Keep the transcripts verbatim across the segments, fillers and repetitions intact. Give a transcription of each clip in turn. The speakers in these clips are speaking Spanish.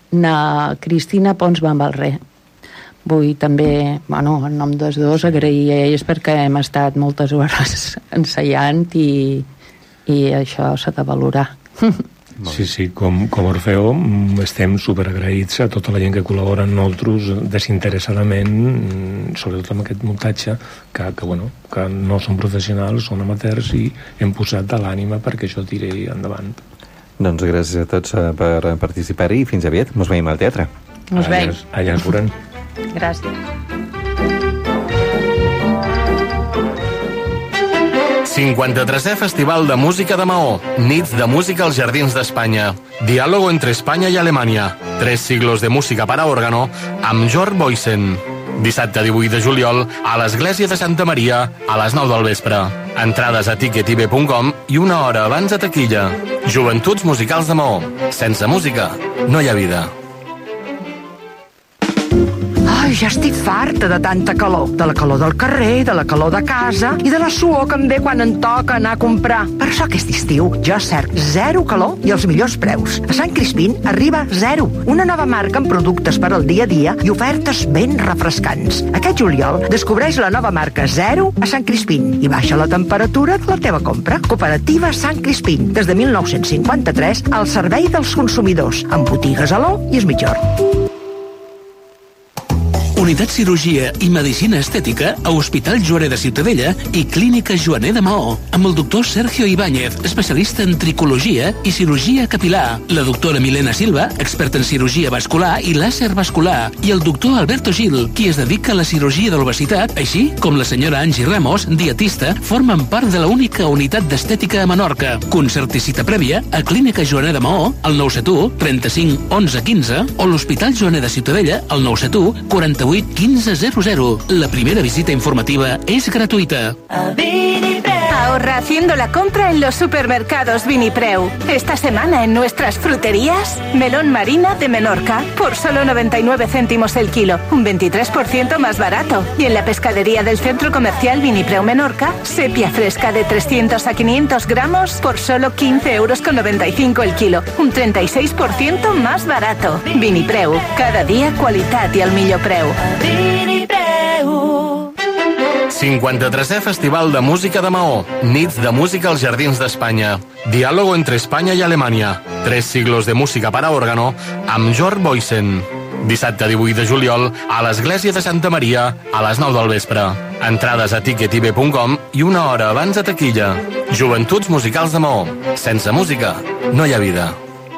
na Cristina Pons Bambalré. Vull també, bueno, en nom dels dos, agrair a ells perquè hem estat moltes hores ensaiant i, i això s'ha de valorar. Sí, sí, com, com Orfeo estem superagraïts a tota la gent que col·labora amb nosaltres desinteressadament, sobretot amb aquest muntatge, que, que, bueno, que no són professionals, són amateurs i hem posat de l'ànima perquè això tiri endavant. Doncs gràcies a tots per participar-hi i fins aviat. Mos veiem al teatre. Mos veiem. Allà ens veurem. Gràcies. cinquanta-tresè Festival de Música de Maó. Nits de música als Jardins d'Espanya. Diálogo entre España y Alemania. Tres siglos de música para órgano amb Jörg Boysen. Dissabte divuit de juliol a l'Església de Santa Maria a les nou del vespre. Entrades a ticket i be punt com i una hora abans a taquilla. Joventuts Musicals de Maó. Sense música no hi ha vida. Ai, ja estic farta de tanta calor. De la calor del carrer, de la calor de casa i de la suor que em ve quan em toca anar a comprar. Per això aquest estiu jo cerc zero calor i els millors preus. A Sant Crispín arriba Zero, una nova marca amb productes per al dia a dia i ofertes ben refrescants. Aquest juliol descobreix la nova marca Zero a Sant Crispín i baixa la temperatura de la teva compra. Cooperativa Sant Crispín, des de mil nou-cents cinquanta-tres al servei dels consumidors, amb botigues a l'O i es mitjor. Unitat Cirurgia i Medicina Estètica a Hospital Joaner de Ciutadella i Clínica Joaner de Maó, amb el doctor Sergio Ibáñez, especialista en tricologia i cirurgia capilar, la doctora Milena Silva, experta en cirurgia vascular i làser vascular, i el doctor Alberto Gil, qui es dedica a la cirurgia de l'obesitat, així com la senyora Angie Ramos, dietista, formen part de la única unitat d'estètica a Menorca. Concert i cita prèvia a Clínica Joaner de Maó, al nou set u, trenta-cinc, onze, quinze, o l'Hospital Joaner de Ciutadella, al nou set u, quaranta-vuit, quinze zero zero. La primera visita informativa es gratuita. Ahorra haciendo la compra en los supermercados Vinipreu. Esta semana en nuestras fruterías, melón marina de Menorca por solo noventa y nueve céntimos el kilo, un veintitrés por ciento más barato. Y en la pescadería del centro comercial Vinipreu Menorca, sepia fresca de trescientos a quinientos gramos por solo quince euros con noventa y cinco el kilo, un treinta y seis por ciento más barato. Vinipreu, cada día qualitat i al millor preu. cinquanta-tresè Festival de Música de Maó. Nits de música als Jardins d'Espanya. Diálogo entre España y Alemania. Tres siglos de música para órgano amb Jörg Boysen. Dissabte divuit de juliol a l'Església de Santa Maria a les nou del vespre. Entrades a ticket i be punt com i una hora abans a taquilla. Joventuts Musicals de Maó. Sense música no hi ha vida.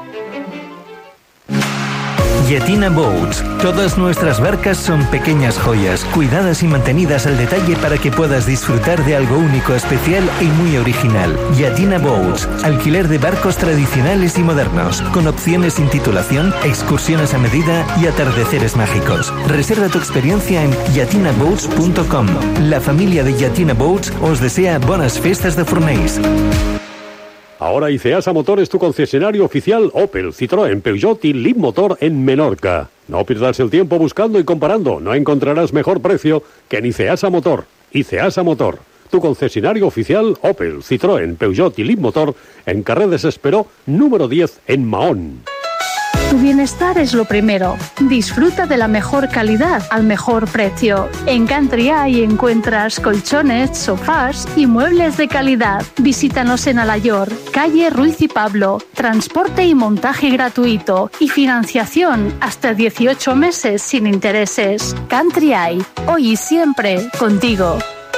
Yatina Boats. Todas nuestras barcas son pequeñas joyas, cuidadas y mantenidas al detalle para que puedas disfrutar de algo único, especial y muy original. Yatina Boats. Alquiler de barcos tradicionales y modernos, con opciones sin titulación, excursiones a medida y atardeceres mágicos. Reserva tu experiencia en yatina boats punto com. La familia de Yatina Boats os desea buenas fiestas de Fornells. Ahora Iceasa Motor es tu concesionario oficial Opel, Citroën, Peugeot y Leapmotor en Menorca. No pierdas el tiempo buscando y comparando. No encontrarás mejor precio que en Iceasa Motor. Iceasa Motor, tu concesionario oficial Opel, Citroën, Peugeot y Leapmotor en Carrer Desesperó, número diez en Mahón. Tu bienestar es lo primero. Disfruta de la mejor calidad al mejor precio. En Country Eye encuentras colchones, sofás y muebles de calidad. Visítanos en Alayor, calle Ruiz y Pablo. Transporte y montaje gratuito y financiación hasta dieciocho meses sin intereses. Country Eye, hoy y siempre contigo.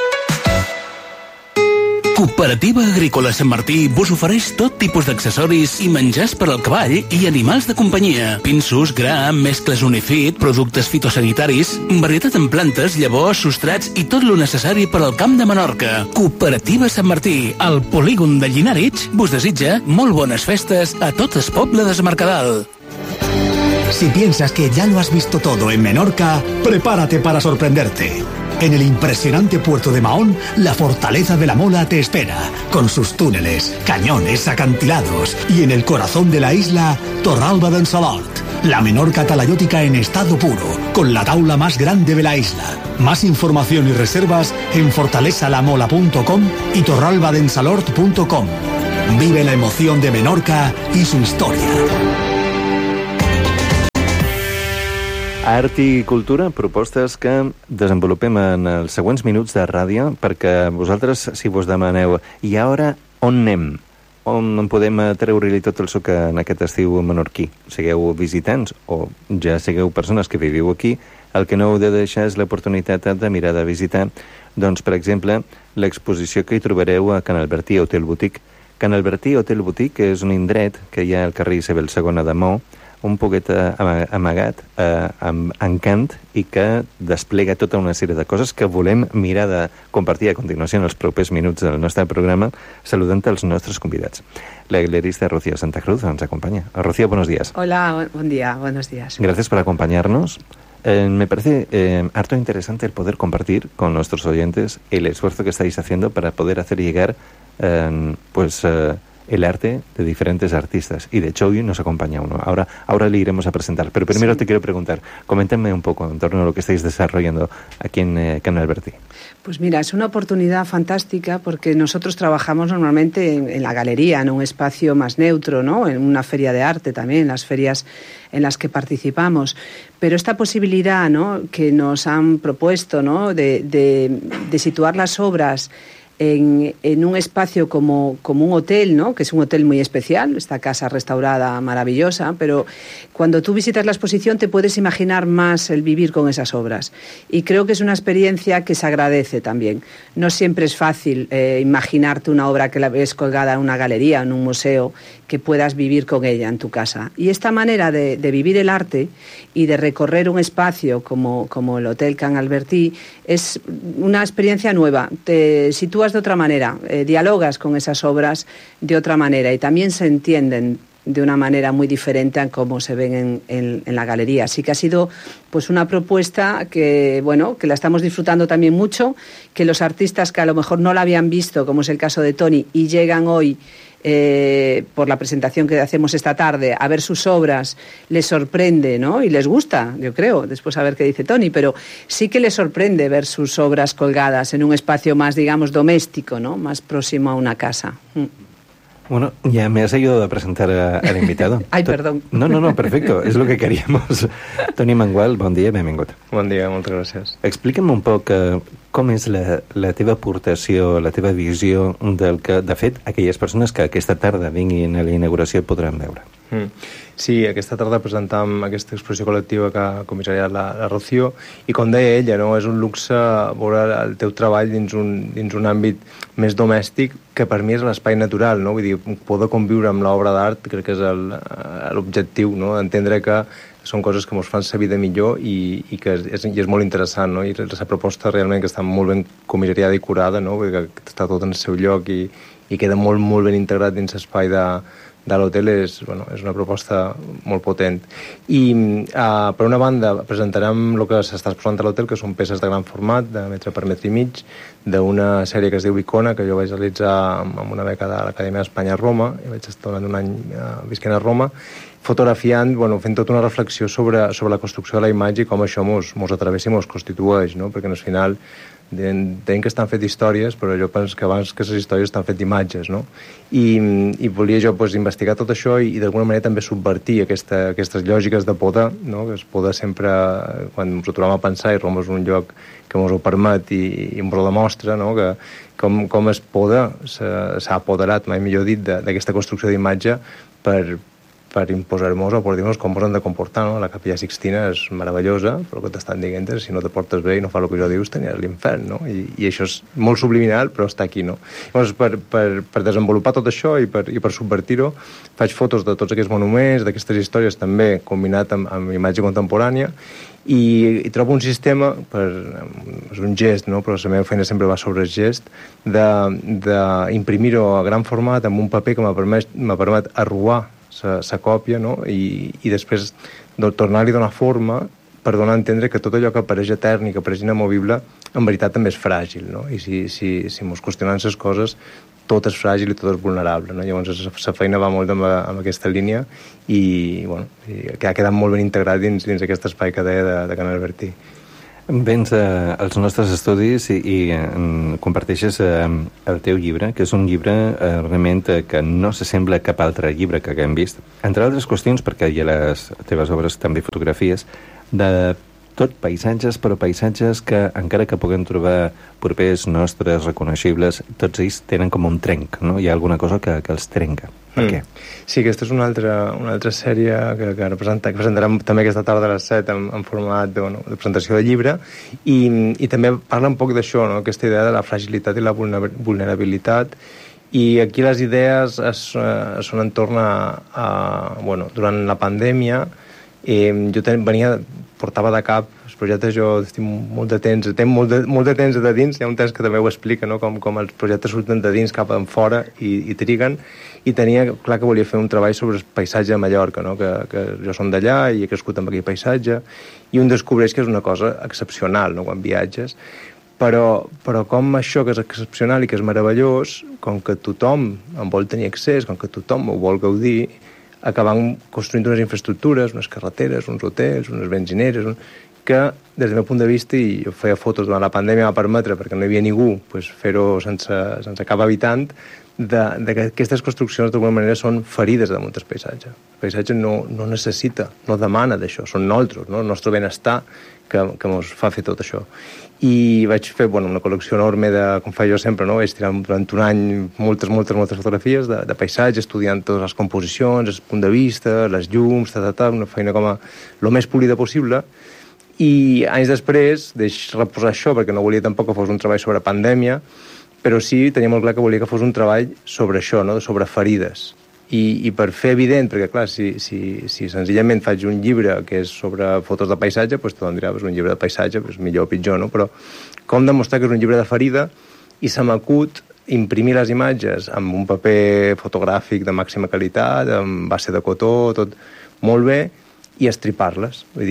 Cooperativa Agrícola Sant Martí vos ofereix tot tipus d'accessoris i menjars per al cavall i animals de companyia. Pinsos, gra, mescles Unifit, productes fitosanitaris, varietat en plantes, llavors, substrats i tot lo necessari per al camp de Menorca. Cooperativa Sant Martí, al polígon de Llinàrich, vos desitja molt bones festes a tot el poble de Mercadal. Si piensas que ya lo has visto todo en Menorca, prepárate para sorprenderte. En el impresionante puerto de Mahón, la fortaleza de la Mola te espera, con sus túneles, cañones, acantilados, y en el corazón de la isla, Torralba d'en Salort, la Menorca talayótica en estado puro, con la taula más grande de la isla. Más información y reservas en fortaleza la mola punto com y torralba d'en salort punto com. Vive la emoción de Menorca y su historia. Art i cultura, propostes que desenvolupem en els següents minuts de ràdio perquè vosaltres, si vos demaneu i ara on anem? On podem treure-li tot el suc en aquest estiu menorquí? Sigueu visitants o ja sigueu persones que viviu aquí, el que no heu de deixar és l'oportunitat de mirar de visitar, doncs, per exemple, l'exposició que hi trobareu a Can Albertí Hotel Boutique. Can Albertí Hotel Boutique és un indret que hi ha al carrer Isabel segona de Maó, un poquet amagat, eh, amb encant, i que desplega tota una sèrie de coses que volem mirar de compartir a continuació en els propers minuts del nostre programa, saludant els nostres convidats. La galerista Rocío Santa Cruz nos acompaña. Rocío, buenos días. Hola, buen día, buenos días. Gracias por acompañarnos. Eh, me parece eh, harto interesante el poder compartir con nuestros oyentes el esfuerzo que estáis haciendo para poder hacer llegar eh, pues... Eh, el arte de diferentes artistas. Y de hecho hoy nos acompaña uno. Ahora, ahora le iremos a presentar. Pero primero sí. Te quiero preguntar, coméntenme un poco en torno a lo que estáis desarrollando aquí en eh, Can Albertí. Pues mira, es una oportunidad fantástica porque nosotros trabajamos normalmente en, en la galería, en un espacio más neutro, ¿no? En una feria de arte también, en las ferias en las que participamos. Pero esta posibilidad, ¿no?, que nos han propuesto, ¿no?, de, de, de situar las obras En, en un espacio como, como un hotel, ¿no?, que es un hotel muy especial, esta casa restaurada maravillosa, pero cuando tú visitas la exposición te puedes imaginar más el vivir con esas obras. Y creo que es una experiencia que se agradece también. No siempre es fácil eh, imaginarte una obra que la ves colgada en una galería, en un museo, que puedas vivir con ella en tu casa. Y esta manera de, de vivir el arte y de recorrer un espacio como, como el Hotel Can Albertí es una experiencia nueva. Te sitúas de otra manera, eh, dialogas con esas obras de otra manera y también se entienden de una manera muy diferente a cómo se ven en, en, en la galería. Así que ha sido pues una propuesta que, bueno, que la estamos disfrutando también mucho, que los artistas que a lo mejor no la habían visto, como es el caso de Tony, y llegan hoy Eh, por la presentación que hacemos esta tarde, a ver sus obras, les sorprende, ¿no? Y les gusta, yo creo, después a ver qué dice Tony, pero sí que les sorprende ver sus obras colgadas en un espacio más, digamos, doméstico, ¿no?, más próximo a una casa. Mm. Bueno, ya me has ayudado a presentar a, al invitado. Ay, perdón. No, no, no, perfecto, és el que queríamos. Toni Mangual, bon dia, benvingut. Bon dia, moltes gràcies. Explica'm un poc uh, com és la, la teva aportació, la teva visió del que, de fet, aquelles persones que aquesta tarda vinguin a la inauguració podran veure. Mm. Sí, aquesta tarda presentàvem aquesta exposició col·lectiva que ha comissariat la, la Rocío, i com deia ella, no, és un luxe veure el teu treball dins un, dins un àmbit més domèstic, que per mi és l'espai natural, no? Vull dir, poder conviure amb l'obra d'art crec que és el, l'objectiu, no?, d'entendre que són coses que ens fan la vida millor i, i que és, i és molt interessant, no? I la proposta realment que està molt ben comissariada i curada, no?, perquè està tot en el seu lloc i, i queda molt, molt ben integrat dins l'espai de de l'hotel, és, bueno, és una proposta molt potent. I uh, per una banda presentarem el que s'està exposant a l'hotel, que són peces de gran format, de metre per metre i mig, d'una sèrie que es diu Icona, que jo vaig realitzar amb una beca de l'Acadèmia d'Espanya a Roma, i vaig estar durant un any uh, visquent a Roma, fotografiant, bueno, fent tota una reflexió sobre, sobre la construcció de la imatge i com això mos, mos atravessa i mos constitueix, no? Perquè al final deien que estan fet històries, però jo penso que abans que les històries estan fet imatges, no? I, i volia jo pues, investigar tot això i, i d'alguna manera també subvertir aquesta, aquestes lògiques de poder, no? Que es poder sempre, quan ens ho trobem a pensar, i Roma és un lloc que ens ho permet i, i ens ho demostra, no? Que com, com es poder s'ha apoderat, mai millor dit, d'aquesta construcció d'imatge per per imposar-nos o per dir-nos com ens hem de comportar, no? La Capella Sixtina és meravellosa, però que t'estan dient és si no te portes bé i no fa el que jo dius, tenies l'infern, no? I, i això és molt subliminal, però està aquí, no? Llavors, per, per, per desenvolupar tot això i per, i per subvertir-ho, faig fotos de tots aquests monuments, d'aquestes històries també combinat amb, amb imatge contemporània, i, i trobo un sistema, per, és un gest, no? Però la meva feina sempre va sobre el gest, d'imprimir-ho a gran format amb un paper que m'ha permet, m'ha permet arrugar la còpia, no? I, i després de tornar-li a donar forma per donar a entendre que tot allò que apareix etern i que apareix inamovible en veritat també és fràgil, no? I si, si, si mos qüestionem les coses, tot és fràgil i tot és vulnerable, no? Llavors la feina va molt amb, amb aquesta línia i, bueno, i que ha quedat molt ben integrat dins, dins aquest espai que deia de, de Can Albertí. Vens eh, als nostres estudis i, i eh, comparteixes eh, el teu llibre, que és un llibre eh, realment eh, que no s'assembla a cap altre llibre que haguem vist. Entre altres qüestions, perquè hi ha les teves obres també fotografies, de tot paisatges, però paisatges que, encara que puguem trobar propers, nostres, reconeixibles, tots ells tenen com un trenc, no? Hi ha alguna cosa que, que els trenca. Per mm. què? Sí, aquesta és una altra, una altra sèrie que, que, representa, que presentarem també aquesta tarda a les set en, en format de, bueno, de presentació de llibre, i, i també parla un poc d'això, no? Aquesta idea de la fragilitat i la vulnerabilitat. I aquí les idees es, es són entorn a, a... Bueno, durant la pandèmia, eh, jo ten, venia... portava de cap els projectes, jo estic molt de temps, tenc molt de, molt de temps de dins, hi ha un temps que també ho explica, no? com, com els projectes surten de dins cap en fora i, i triguen, i tenia clar que volia fer un treball sobre el paisatge de Mallorca, no? que, que jo som d'allà i he crescut amb aquell paisatge, i un descobreix que és una cosa excepcional, no? Quan viatges, però, però com això que és excepcional i que és meravellós, com que tothom en vol tenir accés, com que tothom ho vol gaudir, acabant construint unes infraestructures, unes carreteres, uns hotels, unes benzineres, un... que, des del meu punt de vista, i jo feia fotos durant la pandèmia, va permetre, perquè no hi havia ningú, pues, fer-ho sense, sense cap habitant, de, de que aquestes construccions d'alguna manera són ferides damunt del paisatge. El paisatge no, no necessita, no demana d'això, són nosaltres, no? El nostre benestar que, que ens fa fer tot això. I vaig fer bueno, una col·lecció enorme de, com faig jo sempre, no? Vaig tirar durant un any moltes, moltes, moltes fotografies de, de paisatge, estudiant totes les composicions, el punt de vista, les llums, ta, ta, ta, una feina com a lo més polida possible. I anys després deix reposar això, perquè no volia tampoc que fos un treball sobre pandèmia, però sí tenia molt clar que volia que fos un treball sobre això, no? Sobre ferides. I, i per fer evident, perquè clar, si, si, si senzillament faig un llibre que és sobre fotos de paisatge, doncs tothom dirà, és un llibre de paisatge, és millor o pitjor, no? Però com demostrar que és un llibre de ferida, i se m'acut imprimir les imatges amb un paper fotogràfic de màxima qualitat, amb base de cotó, tot molt bé, i estripar-les, vull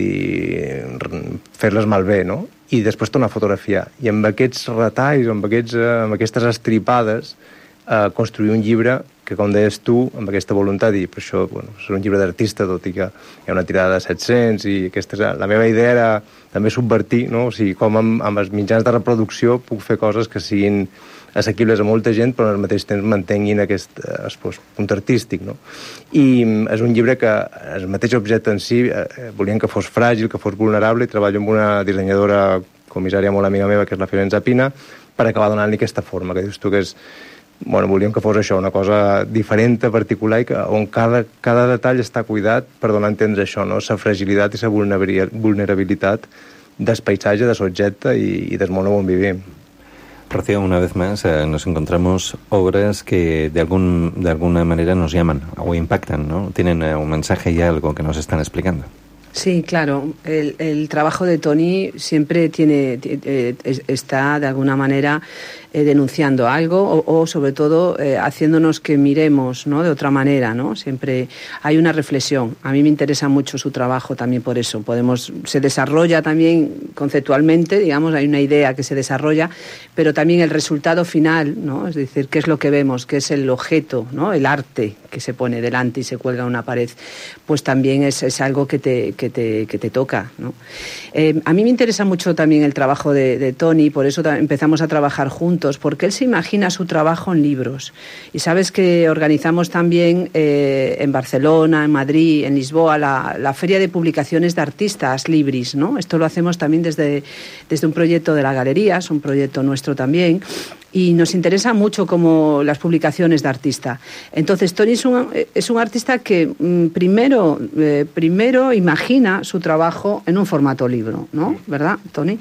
dir, fer-les malbé, no? I després tornar a fotografiar. I amb aquests retalls, amb, aquests, amb aquestes estripades, eh, construir un llibre que, com deies tu, amb aquesta voluntat, i per això, bueno, és un llibre d'artista, tot i que hi ha una tirada de set-cents, i aquesta, la meva idea era també subvertir, no? O sigui, com amb, amb els mitjans de reproducció puc fer coses que siguin assequibles a molta gent, però al mateix temps mantenguin aquest eh, punt artístic, no? I és un llibre que el mateix objecte en si eh, volien que fos fràgil, que fos vulnerable, i treballo amb una dissenyadora comissària molt amiga meva, que és la Fiorenza Pina, per acabar donant-li aquesta forma, que dius tu que és... Bueno, volíem que fos això, una cosa diferent, particular, i que, on cada, cada detall està cuidat per donar a entendre això, no? La fragilitat i la vulnerabilitat del paisatge, de l'objecte i, i del món on vivim. Rocío, una vez más eh, nos encontramos obras que de, algún, de alguna manera nos llaman o impactan, ¿no? Tienen eh, un mensaje y algo que nos están explicando. Sí, claro. El, el trabajo de Toni siempre tiene, eh, está de alguna manera eh, denunciando algo o, o sobre todo eh, haciéndonos que miremos, ¿no? De otra manera, ¿no? Siempre hay una reflexión. A mí me interesa mucho su trabajo también por eso. Podemos, se desarrolla también conceptualmente, digamos, hay una idea que se desarrolla, pero también el resultado final, ¿no? Es decir, qué es lo que vemos, qué es el objeto, ¿no? El arte que se pone delante y se cuelga en una pared, pues también es, es algo que te Que te, que te toca, ¿no? Eh, a mí me interesa mucho también el trabajo de, de Toni, por eso empezamos a trabajar juntos, porque él se imagina su trabajo en libros. Y sabes que organizamos también eh, en Barcelona, en Madrid, en Lisboa, la, la Feria de Publicaciones de Artistas Libris, ¿no? Esto lo hacemos también desde, desde un proyecto de la Galería, es un proyecto nuestro también, y nos interesa mucho como las publicaciones de artista. Entonces, Toni es un, es un artista que mm, primero, eh, primero imagina su trabajo en un formato libro, ¿no? ¿Verdad, Toni?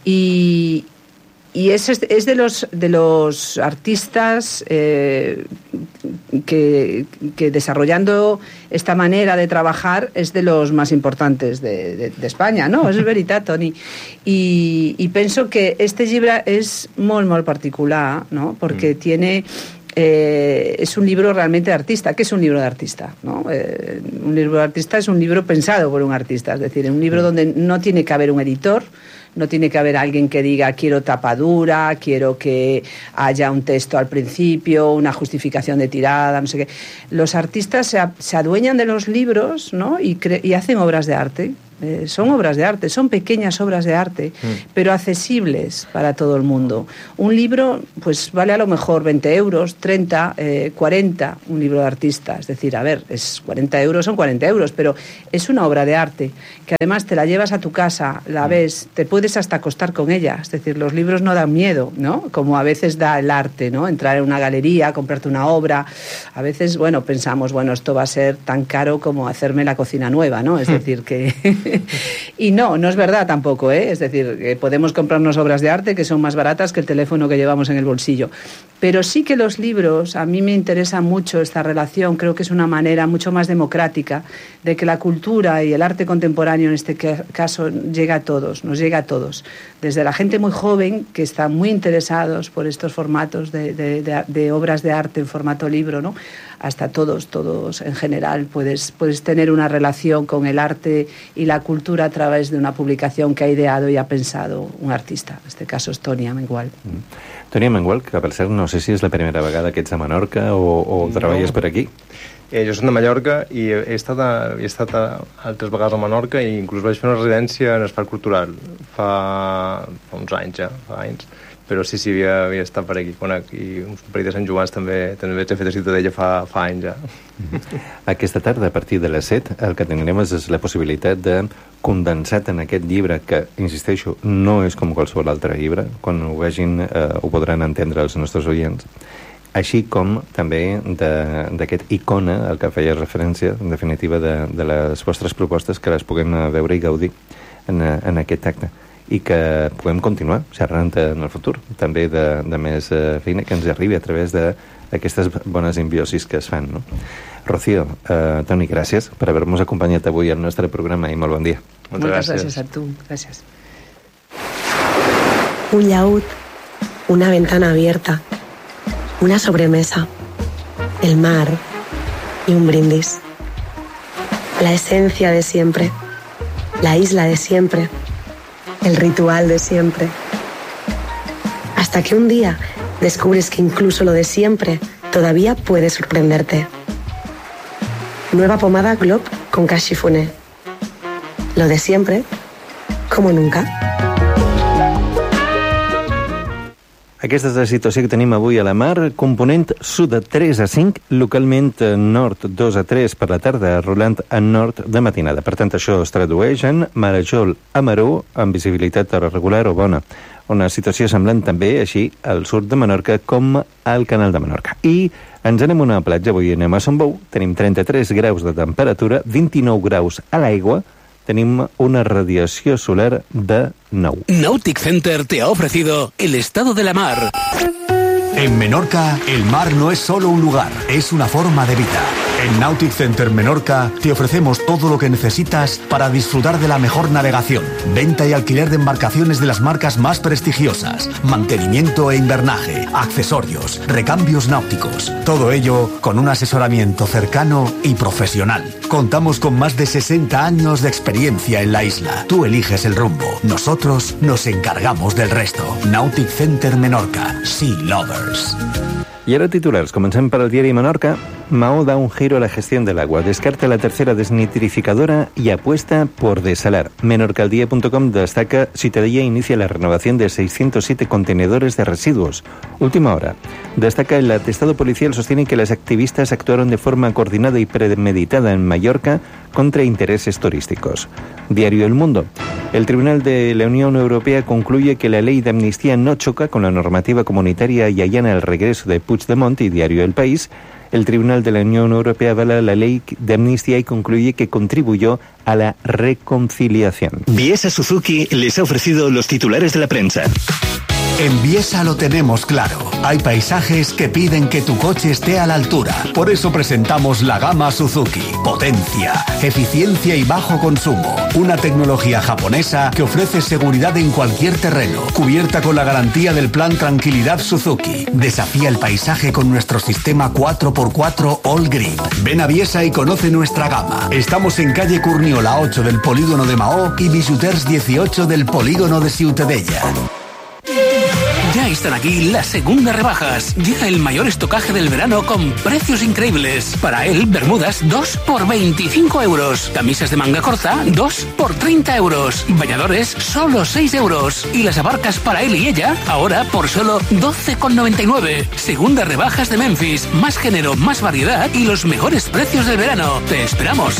Y... Y es, es de los de los artistas eh, que, que desarrollando esta manera de trabajar es de los más importantes de, de, de España, no? És veritat, Toni. I, i penso que este llibre és molt, molt particular, ¿no? Porque mm. tiene... Eh, es un libro realmente de artista. ¿Qué es un libro de artista? ¿No? Eh, un libro de artista es un libro pensado por un artista, es decir, un libro mm. donde no tiene que haber un editor, no tiene que haber alguien que diga quiero tapadura, quiero que haya un texto al principio, una justificación de tirada, no sé qué. Los artistas se, se adueñan de los libros, ¿no? y, cre- y hacen obras de arte. eh, son obras de arte, son pequeñas obras de arte, mm. pero accesibles para todo el mundo. Un libro, pues vale a lo mejor veinte euros, treinta, eh, cuarenta, un libro de artista. Es decir, a ver, es cuarenta euros, son cuarenta euros, pero es una obra de arte, que además te la llevas a tu casa, la ves, te puedes hasta acostar con ella. Es decir, los libros no dan miedo, ¿no? Como a veces da el arte, ¿no? Entrar en una galería, comprarte una obra. A veces, bueno, pensamos, bueno, esto va a ser tan caro como hacerme la cocina nueva, ¿no? Es decir, que... y no, no es verdad tampoco, ¿eh? Es decir, que podemos comprarnos obras de arte que son más baratas que el teléfono que llevamos en el bolsillo. Pero sí que los libros, a mí me interesa mucho esta relación, creo que es una manera mucho más democrática de que la cultura y el arte contemporáneo en este caso llega a todos, nos llega a todos. Desde la gente muy joven, que está muy interesados por estos formatos de, de, de, de obras de arte en formato libro, ¿no? Hasta todos, todos en general, puedes, puedes tener una relación con el arte y la cultura a través de una publicación que ha ideado y ha pensado un artista. En este caso es Toni Amengual. Mm. Toni Amengual, que per cert no sé si és la primera vegada que ets a Menorca o, o treballes no. per aquí. Eh, jo soc de Mallorca i he estat, a, he estat a, altres vegades a Menorca i inclús vaig fer una residència en Espai Cultural fa, fa uns anys ja, fa anys. Però sí, sí, havia, havia estat per aquí. Bueno, i un parell de Sant Joans també, també vaig fer de Ciutadella fa, fa anys ja. Aquesta tarda, a partir de les set, el que tindrem és la possibilitat de condensat en aquest llibre, que, insisteixo, no és com qualsevol altre llibre. Quan ho vegin eh, ho podran entendre els nostres oients. Així com també d'aquest icona al que feia referència, en definitiva, de, de les vostres propostes, que les puguem veure i gaudir en, en aquest acte. I que puguem continuar xerrant en el futur, també de, de més eh, feina que ens arribi a través d'aquestes bones simbiosis que es fan, no? Rocío, eh, Toni, gràcies per haver-nos acompanyat avui al nostre programa i molt bon dia. Moltes, Moltes gràcies. gràcies a tu, gràcies. Un llaúd, una ventana abierta, una sobremesa, el mar y un brindis. La esencia de siempre, la isla de siempre, el ritual de siempre. Hasta que un día descubres que incluso lo de siempre todavía puede sorprenderte. Nueva pomada Glob con Cachifuné. Lo de siempre, como nunca. Aquesta és la situació que tenim avui a la mar, component sud tres a cinc, localment nord dos a tres per la tarda, rolant a nord de matinada. Per tant, això es tradueix en Marajol a Maró, amb visibilitat regular o bona. Una situació semblant també, així, al sud de Menorca com al Canal de Menorca. I ens anem a una platja, avui anem a Sant Bou, tenim trenta-tres graus de temperatura, vint-i-nou graus a l'aigua, tenim una radiació solar de nou. Nautic Center te ha ofrecido el estado de la mar. En Menorca, el mar no es solo un lugar, es una forma de vida. En Nautic Center Menorca te ofrecemos todo lo que necesitas para disfrutar de la mejor navegación, venta y alquiler de embarcaciones de las marcas más prestigiosas, mantenimiento e invernaje, accesorios, recambios náuticos. Todo ello con un asesoramiento cercano y profesional. Contamos con más de sesenta años de experiencia en la isla. Tú eliges el rumbo, nosotros nos encargamos del resto. Nautic Center Menorca, Sea Lovers. Y ahora titulares. Comencem per el diari Menorca. Mahó da un giro a la gestión del agua. Descarta la tercera desnitrificadora y apuesta por desalar. Menorcaldía punto com destaca: Ciutadella inicia la renovación de seiscientos siete contenedores de residuos. Última hora. Destaca: el atestado policial sostiene que las activistas actuaron de forma coordinada y premeditada en Mallorca contra intereses turísticos. Diario El Mundo. El Tribunal de la Unión Europea concluye que la ley de amnistía no choca con la normativa comunitaria y allana el regreso de Puigdemont. Y Diario El País. El Tribunal de la Unión Europea avala la ley de amnistía y concluye que contribuyó a la reconciliación. Biesa Suzuki les ha ofrecido los titulares de la prensa. En Biesa lo tenemos claro. Hay paisajes que piden que tu coche esté a la altura. Por eso presentamos la gama Suzuki. Potencia, eficiencia y bajo consumo. Una tecnología japonesa que ofrece seguridad en cualquier terreno. Cubierta con la garantía del plan Tranquilidad Suzuki. Desafía el paisaje con nuestro sistema cuatro por cuatro All Grip. Ven a Biesa y conoce nuestra gama. Estamos en calle Curniola ocho del polígono de Mahó y Bisuters dieciocho del polígono de Ciutadella. Ya están aquí las segundas rebajas. Llega el mayor estocaje del verano con precios increíbles. Para él, bermudas dos por veinticinco euros. Camisas de manga corta, dos por treinta euros. Bañadores, solo seis euros. Y las abarcas para él y ella, ahora por solo doce con noventa y nueve. Segundas rebajas de Memphis. Más género, más variedad y los mejores precios del verano. ¡Te esperamos!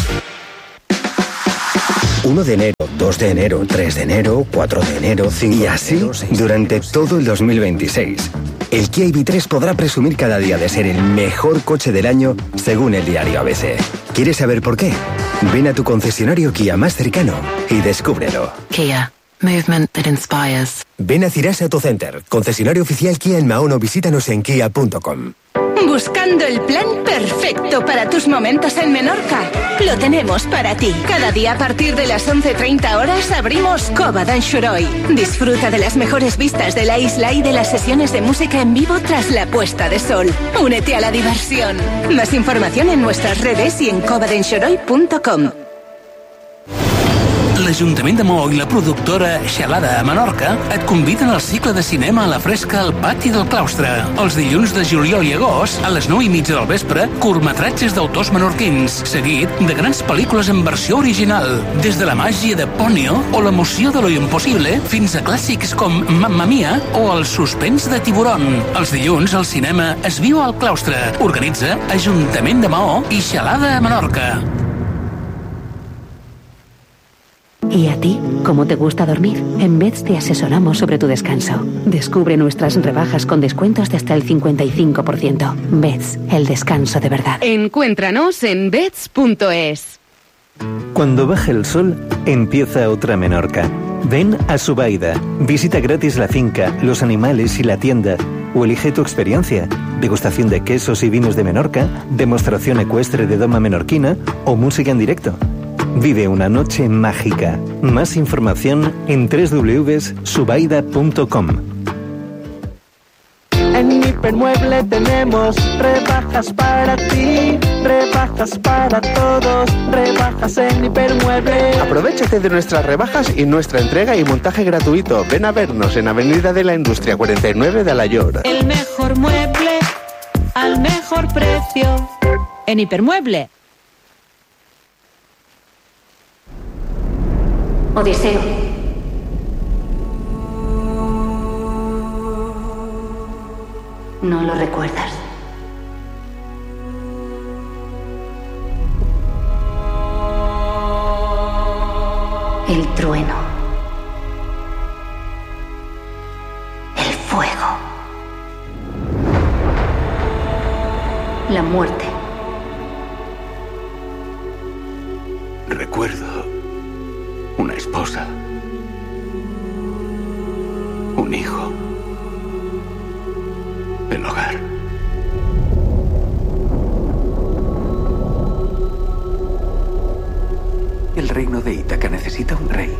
uno de enero, dos de enero, tres de enero, cuatro de enero, cinco y así de enero, durante todo el dos mil veintiséis. El Kia I V tres podrá presumir cada día de ser el mejor coche del año según el diario A B C. ¿Quieres saber por qué? Ven a tu concesionario Kia más cercano y descúbrelo. Kia. Movement that inspires. Ven a Cirasa Autocenter, concesionario oficial Kia en Mahón o visítanos en kia punto com. Buscando el plan perfecto para tus momentos en Menorca. Lo tenemos para ti. Cada día a partir de las once treinta horas abrimos Cova d'en Xuroi. Disfruta de las mejores vistas de la isla y de las sesiones de música en vivo tras la puesta de sol. Únete a la diversión. Más información en nuestras redes y en cova d'en xuroi punto com. L'Ajuntament de Maó i la productora Xalada a Menorca et conviden al cicle de cinema a la fresca al pati del claustre. Els dilluns de juliol i agost, a les nou i mitja del vespre, curtmetratges d'autors menorquins, seguit de grans pel·lícules en versió original, des de la màgia de Ponyo o l'emoció de lo impossible fins a clàssics com Mamma Mia o el suspens de Tiburon. Els dilluns el cinema es viu al claustre. Organitza Ajuntament de Maó i Xalada a Menorca. ¿Y a ti? ¿Cómo te gusta dormir? En Beds te asesoramos sobre tu descanso. Descubre nuestras rebajas con descuentos de hasta el cincuenta y cinco por ciento. Beds, el descanso de verdad. Encuéntranos en beds punto es. Cuando baje el sol, empieza otra Menorca. Ven a Subaida. Visita gratis la finca, los animales y la tienda. O elige tu experiencia. Degustación de quesos y vinos de Menorca, demostración ecuestre de doma menorquina o música en directo. Vive una noche mágica. Más información en doble u doble u doble u punto subaida punto com. En Hipermueble tenemos rebajas para ti, rebajas para todos, rebajas en Hipermueble. Aprovéchate de nuestras rebajas y nuestra entrega y montaje gratuito. Ven a vernos en Avenida de la Industria cuarenta y nueve de Alayor. El mejor mueble al mejor precio en Hipermueble. Odiseo. No lo recuerdas. El trueno. El fuego. La muerte. Recuerdo una esposa, un hijo, el hogar. El reino de Ítaca necesita un rey.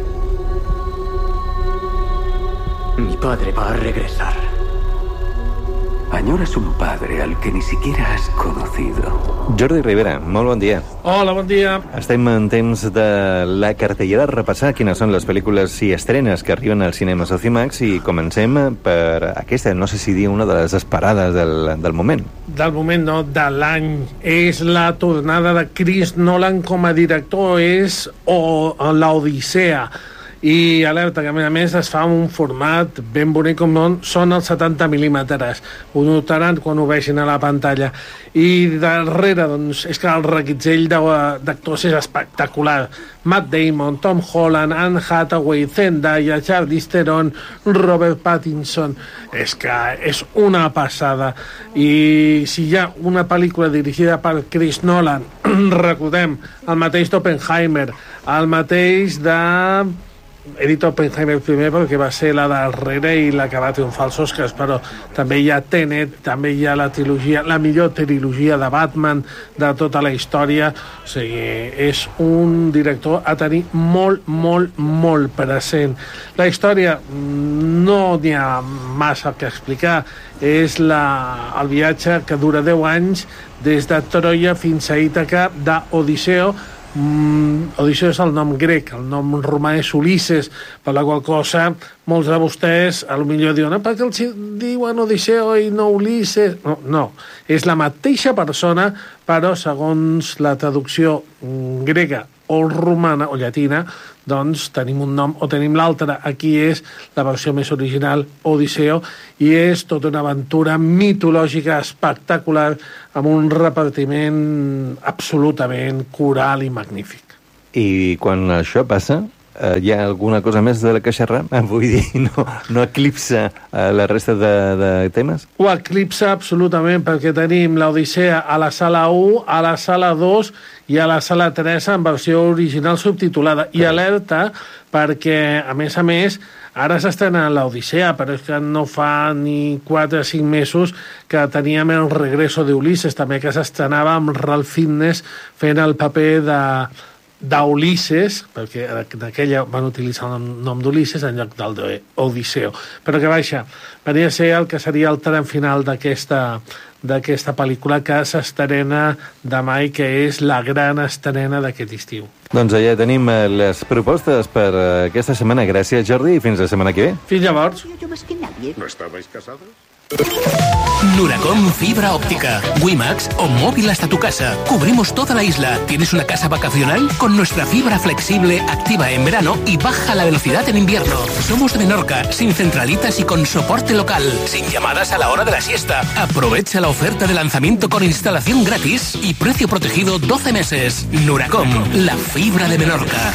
Mi padre va a regresar. Añoras un padre al que ni siquiera has conocido. Jordi Rivera, molt bon dia. Hola, bon dia. Estem en temps de la cartellera, repassar quines són les pel·lícules i estrenes que arriben als cinemes Ocimax i comencem per aquesta, no sé si dir una de les esperades del, del moment. Del moment, no, de l'any. És la tornada de Chris Nolan com a director, és o, l'Odissea. I alerta, que a més a més es fa un format ben bonic com són els setanta mil·límetres. Ho notaran quan ho vegin a la pantalla. I darrere, doncs, és que el reguitzell d'actors és espectacular. Matt Damon, Tom Holland, Anne Hathaway, Zendaya, Charlize Theron, Robert Pattinson. És que és una passada. I si hi ha una pel·lícula dirigida per Chris Nolan, recordem, el mateix d'Oppenheimer, el mateix de... he dit Oppenheimer primer perquè va ser la darrera i la que va triomfar als Oscars, però també hi ha Tenet, també hi ha la trilogia, la millor trilogia de Batman de tota la història. O sigui, és un director a tenir molt, molt, molt present. La història no n'hi ha massa que explicar. És la, el viatge que dura deu anys des de Troia fins a Ítaca d'Odisseo, Mm, Odisseu és el nom grec, el nom romà és Ulisses, per la qual cosa molts de vostès a lo millor diuen, per què els diuen Odisseu i no Ulisses? No, no, és la mateixa persona, però segons la traducció grega o romana o llatina, doncs tenim un nom o tenim l'altre. Aquí és la versió més original, Odisseu, i és tota una aventura mitològica espectacular amb un repartiment absolutament coral i magnífic. I quan això passa, eh, hi ha alguna cosa més de la que xerrar? Vull dir, no, no eclipsa eh, la resta de, de temes? Ho eclipsa absolutament, perquè tenim l'Odissea a la sala u, a la sala dos i a la sala tres en versió original subtitulada. I alerta perquè, a més a més, ara s'estrena l'Odissea, però és que no fa ni quatre o cinc mesos que teníem el Regreso de Ulises, també, que s'estrenava amb Ralph Fiennes fent el paper de d'Ulisses, perquè d'aquella van utilitzar el nom d'Ulisses en lloc del d'Odisseu, però que baixa, venia a ser el que seria el tram final d'aquesta d'aquesta pel·lícula que s'estrena demà i que és la gran estrena d'aquest estiu. Doncs ja tenim les propostes per aquesta setmana. Gràcies, Jordi, i fins la setmana que ve. Fins llavors. ¿No estabais casados? Nuracom Fibra Óptica, Wimax o móvil hasta tu casa. Cubrimos toda la isla. ¿Tienes una casa vacacional? Con nuestra fibra flexible, activa en verano y baja la velocidad en invierno. Somos de Menorca, sin centralitas y con soporte local, sin llamadas a la hora de la siesta. Aprovecha la oferta de lanzamiento con instalación gratis y precio protegido doce meses. Nuracom, la fibra de Menorca.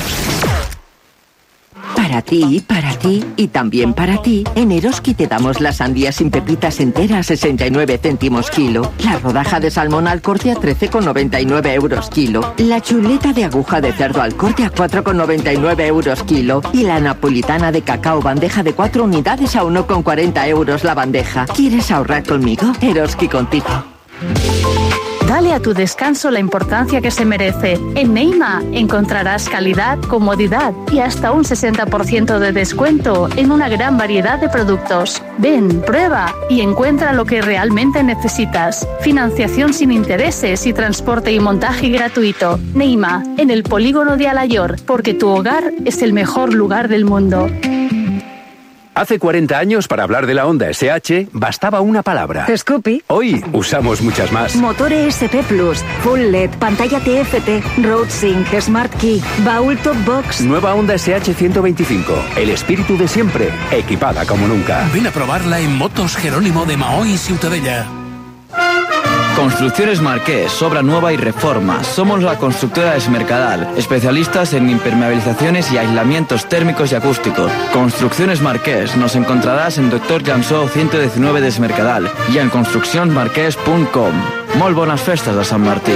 Para ti, para ti y también para ti, en Eroski te damos la sandía sin pepitas entera a sesenta y nueve céntimos kilo, la rodaja de salmón al corte a trece con noventa y nueve euros kilo, la chuleta de aguja de cerdo al corte a cuatro con noventa y nueve euros kilo y la napolitana de cacao bandeja de cuatro unidades a uno con cuarenta euros la bandeja. ¿Quieres ahorrar conmigo? Eroski contigo. Dale a tu descanso la importancia que se merece. En Neima encontrarás calidad, comodidad y hasta un sesenta por ciento de descuento en una gran variedad de productos. Ven, prueba y encuentra lo que realmente necesitas. Financiación sin intereses y transporte y montaje gratuito. Neima, en el polígono de Alayor, porque tu hogar es el mejor lugar del mundo. Hace cuarenta años, para hablar de la Honda S H, bastaba una palabra. Scoopy. Hoy usamos muchas más. Motor E S P Plus, Full L E D, pantalla T F T, Road Sync, Smart Key, baúl Top Box. Nueva Honda S H ciento veinticinco. El espíritu de siempre, equipada como nunca. Ven a probarla en Motos Jerónimo de Maó y Ciutadella. Construcciones Marqués, obra nueva y reforma. Somos la constructora de Mercadal, especialistas en impermeabilizaciones y aislamientos térmicos y acústicos. Construcciones Marqués, nos encontrarás en Doctor Jansó ciento diecinueve de Mercadal y en construccions marquès punt com. Molt bones festes a Sant Martí.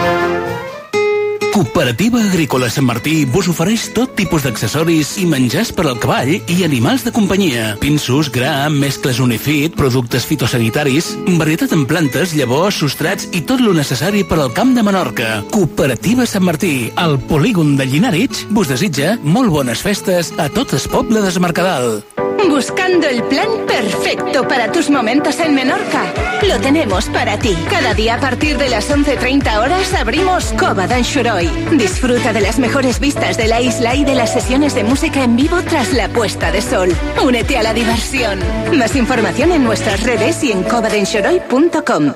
Cooperativa Agrícola Sant Martí vos ofereix tot tipus d'accessoris i menjars per al cavall i animals de companyia. Pinsos, gra, mescles Unifit, productes fitosanitaris, varietat en plantes, llavors, substrats i tot lo necessari per al camp de Menorca. Cooperativa Sant Martí, al polígon de Llinàrich, vos desitja molt bones festes a tot el poble de Mercadal. Buscando el plan perfecto para tus momentos en Menorca. Lo tenemos para ti. Cada día a partir de las once treinta horas abrimos Cova d'en Xuroi. Disfruta de las mejores vistas de la isla y de las sesiones de música en vivo tras la puesta de sol. Únete a la diversión. Más información en nuestras redes y en cova d'en xuroi punt com.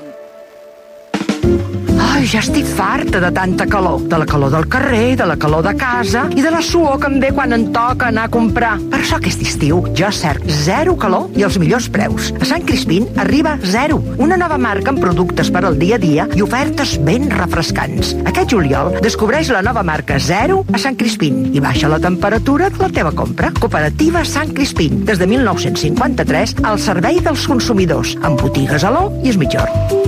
Ai, ja estic farta de tanta calor. De la calor del carrer, de la calor de casa i de la suor que em ve quan em toca anar a comprar. Per això aquest estiu jo cerc zero calor i els millors preus. A Sant Crispín arriba Zero, una nova marca amb productes per al dia a dia i ofertes ben refrescants. Aquest juliol descobreix la nova marca Zero a Sant Crispín i baixa la temperatura de la teva compra. Cooperativa Sant Crispín, des de mil nou-cents cinquanta-tres al servei dels consumidors, amb botigues a l'O i es Migjorn.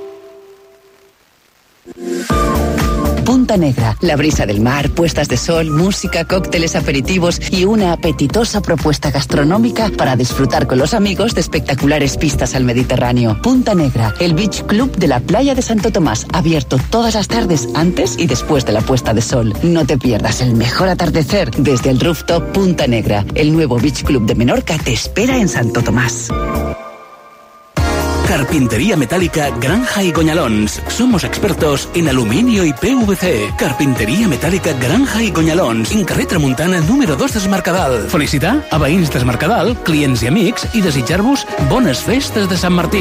Punta Negra, la brisa del mar, puestas de sol, música, cócteles, aperitivos y una apetitosa propuesta gastronómica para disfrutar con los amigos de espectaculares pistas al Mediterráneo. Punta Negra, el beach club de la playa de Santo Tomás, abierto todas las tardes antes y después de la puesta de sol. No te pierdas el mejor atardecer desde el rooftop Punta Negra. El nuevo beach club de Menorca te espera en Santo Tomás. Carpintería metálica Granja y Goñalons. Somos expertos en aluminio y P V C. Carpintería metálica Granja i Goñalons. En carrer Tramuntana número dos des Mercadal. Felicitar a veïns des Mercadal, clients i amics i desitjar-vos bones festes de Sant Martí.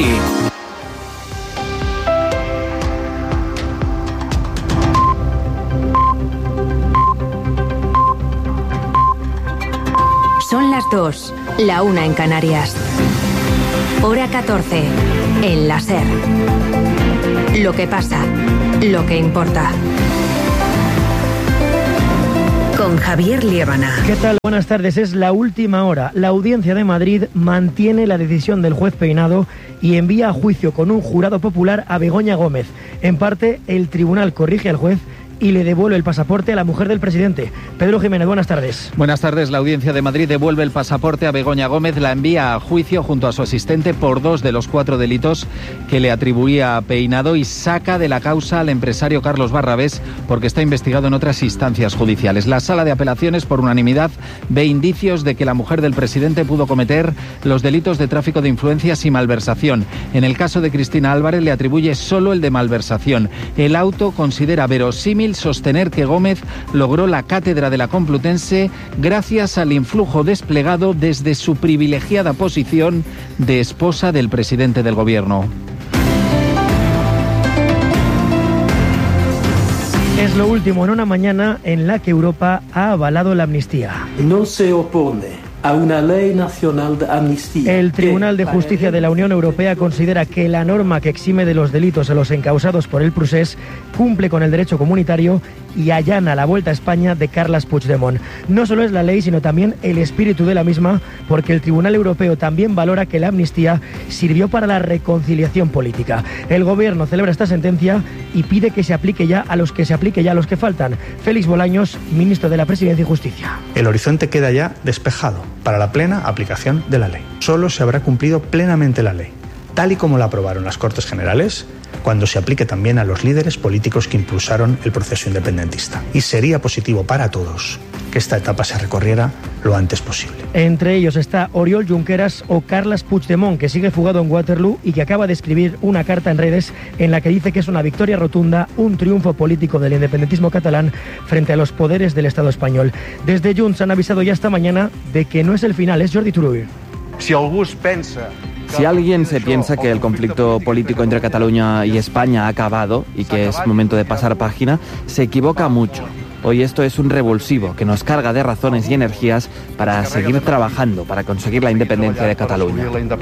Son las dos, la una en Canarias. Hora catorce, en la SER. Lo que pasa, lo que importa. Con Javier Liébana. ¿Qué tal? Buenas tardes. Es la última hora. La Audiencia de Madrid mantiene la decisión del juez Peinado y envía a juicio con un jurado popular a Begoña Gómez. En parte, el tribunal corrige al juez y le devuelve el pasaporte a la mujer del presidente. Pedro Jiménez, buenas tardes. Buenas tardes. La Audiencia de Madrid devuelve el pasaporte a Begoña Gómez, la envía a juicio junto a su asistente por dos de los cuatro delitos que le atribuía a Peinado y saca de la causa al empresario Carlos Barrabés porque está investigado en otras instancias judiciales. La Sala de Apelaciones, por unanimidad, ve indicios de que la mujer del presidente pudo cometer los delitos de tráfico de influencias y malversación. En el caso de Cristina Álvarez le atribuye solo el de malversación. El auto considera verosímil sostener que Gómez logró la cátedra de la Complutense gracias al influjo desplegado desde su privilegiada posición de esposa del presidente del gobierno. Es lo último en una mañana en la que Europa ha avalado la amnistía. No se opone a una ley nacional de amnistía. El Tribunal de Justicia de la Unión Europea considera que la norma que exime de los delitos a los encausados por el procés cumple con el derecho comunitario y allana la vuelta a España de Carles Puigdemont. No solo es la ley, sino también el espíritu de la misma, porque el Tribunal Europeo también valora que la amnistía sirvió para la reconciliación política. El Gobierno celebra esta sentencia y pide que se aplique ya a los que se aplique ya a los que faltan. Félix Bolaños, ministro de la Presidencia y Justicia. El horizonte queda ya despejado para la plena aplicación de la ley. Solo se habrá cumplido plenamente la ley, tal y como la aprobaron las Cortes Generales, cuando se aplique también a los líderes políticos que impulsaron el proceso independentista. Y sería positivo para todos que esta etapa se recorriera lo antes posible. Entre ellos está Oriol Junqueras o Carles Puigdemont, que sigue fugado en Waterloo y que acaba de escribir una carta en redes en la que dice que es una victoria rotunda, un triunfo político del independentismo catalán frente a los poderes del Estado español. Desde Junts han avisado ya esta mañana de que no es el final, es Jordi Turull. Si algú es pensa Si alguien se piensa que el conflicto político entre Cataluña y España ha acabado y que es momento de pasar página, se equivoca mucho. Hoy esto es un revulsivo que nos carga de razones y energías para seguir trabajando, para conseguir la independencia de Cataluña.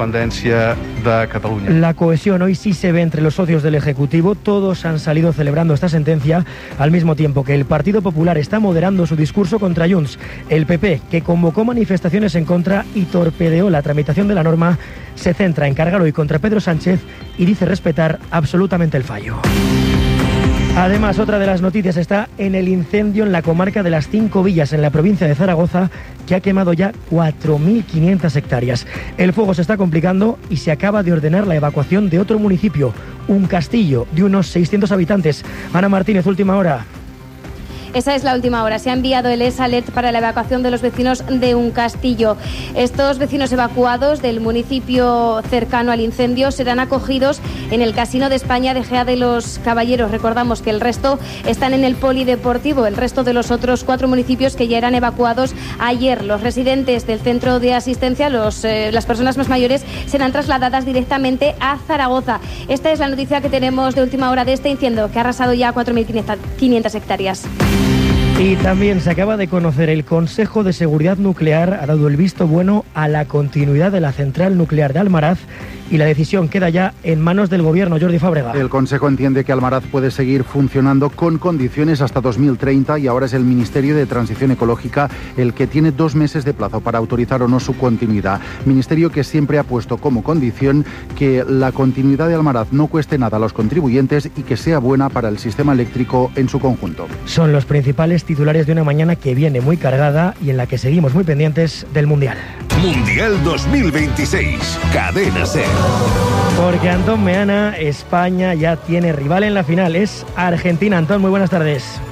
La cohesión hoy sí se ve entre los socios del Ejecutivo. Todos han salido celebrando esta sentencia, al mismo tiempo que el Partido Popular está moderando su discurso contra Junts. El P P, que convocó manifestaciones en contra y torpedeó la tramitación de la norma, se centra en cargar hoy contra Pedro Sánchez y dice respetar absolutamente el fallo. Además, otra de las noticias está en el incendio en la comarca de las Cinco Villas, en la provincia de Zaragoza, que ha quemado ya cuatro mil quinientas hectáreas. El fuego se está complicando y se acaba de ordenar la evacuación de otro municipio, un castillo de unos seiscientos habitantes. Ana Martínez, última hora. Esa es la última hora. Se ha enviado el S-Alert para la evacuación de los vecinos de un castillo. Estos vecinos evacuados del municipio cercano al incendio serán acogidos en el Casino de España de Gea de los Caballeros. Recordamos que el resto están en el polideportivo, el resto de los otros cuatro municipios que ya eran evacuados ayer. Los residentes del centro de asistencia, los, eh, las personas más mayores, serán trasladadas directamente a Zaragoza. Esta es la noticia que tenemos de última hora de este incendio, que ha arrasado ya cuatro mil quinientas hectáreas. Y también se acaba de conocer, el Consejo de Seguridad Nuclear ha dado el visto bueno a la continuidad de la central nuclear de Almaraz y la decisión queda ya en manos del Gobierno. Jordi Fábrega. El Consejo entiende que Almaraz puede seguir funcionando con condiciones hasta dos mil treinta y ahora es el Ministerio de Transición Ecológica el que tiene dos meses de plazo para autorizar o no su continuidad. Ministerio que siempre ha puesto como condición que la continuidad de Almaraz no cueste nada a los contribuyentes y que sea buena para el sistema eléctrico en su conjunto. Son los principales titulares de una mañana que viene muy cargada y en la que seguimos muy pendientes del Mundial. Mundial dos mil veintiséis, Cadena SER. Porque Antón Meana, España ya tiene rival en la final, es Argentina. Antón, muy buenas tardes.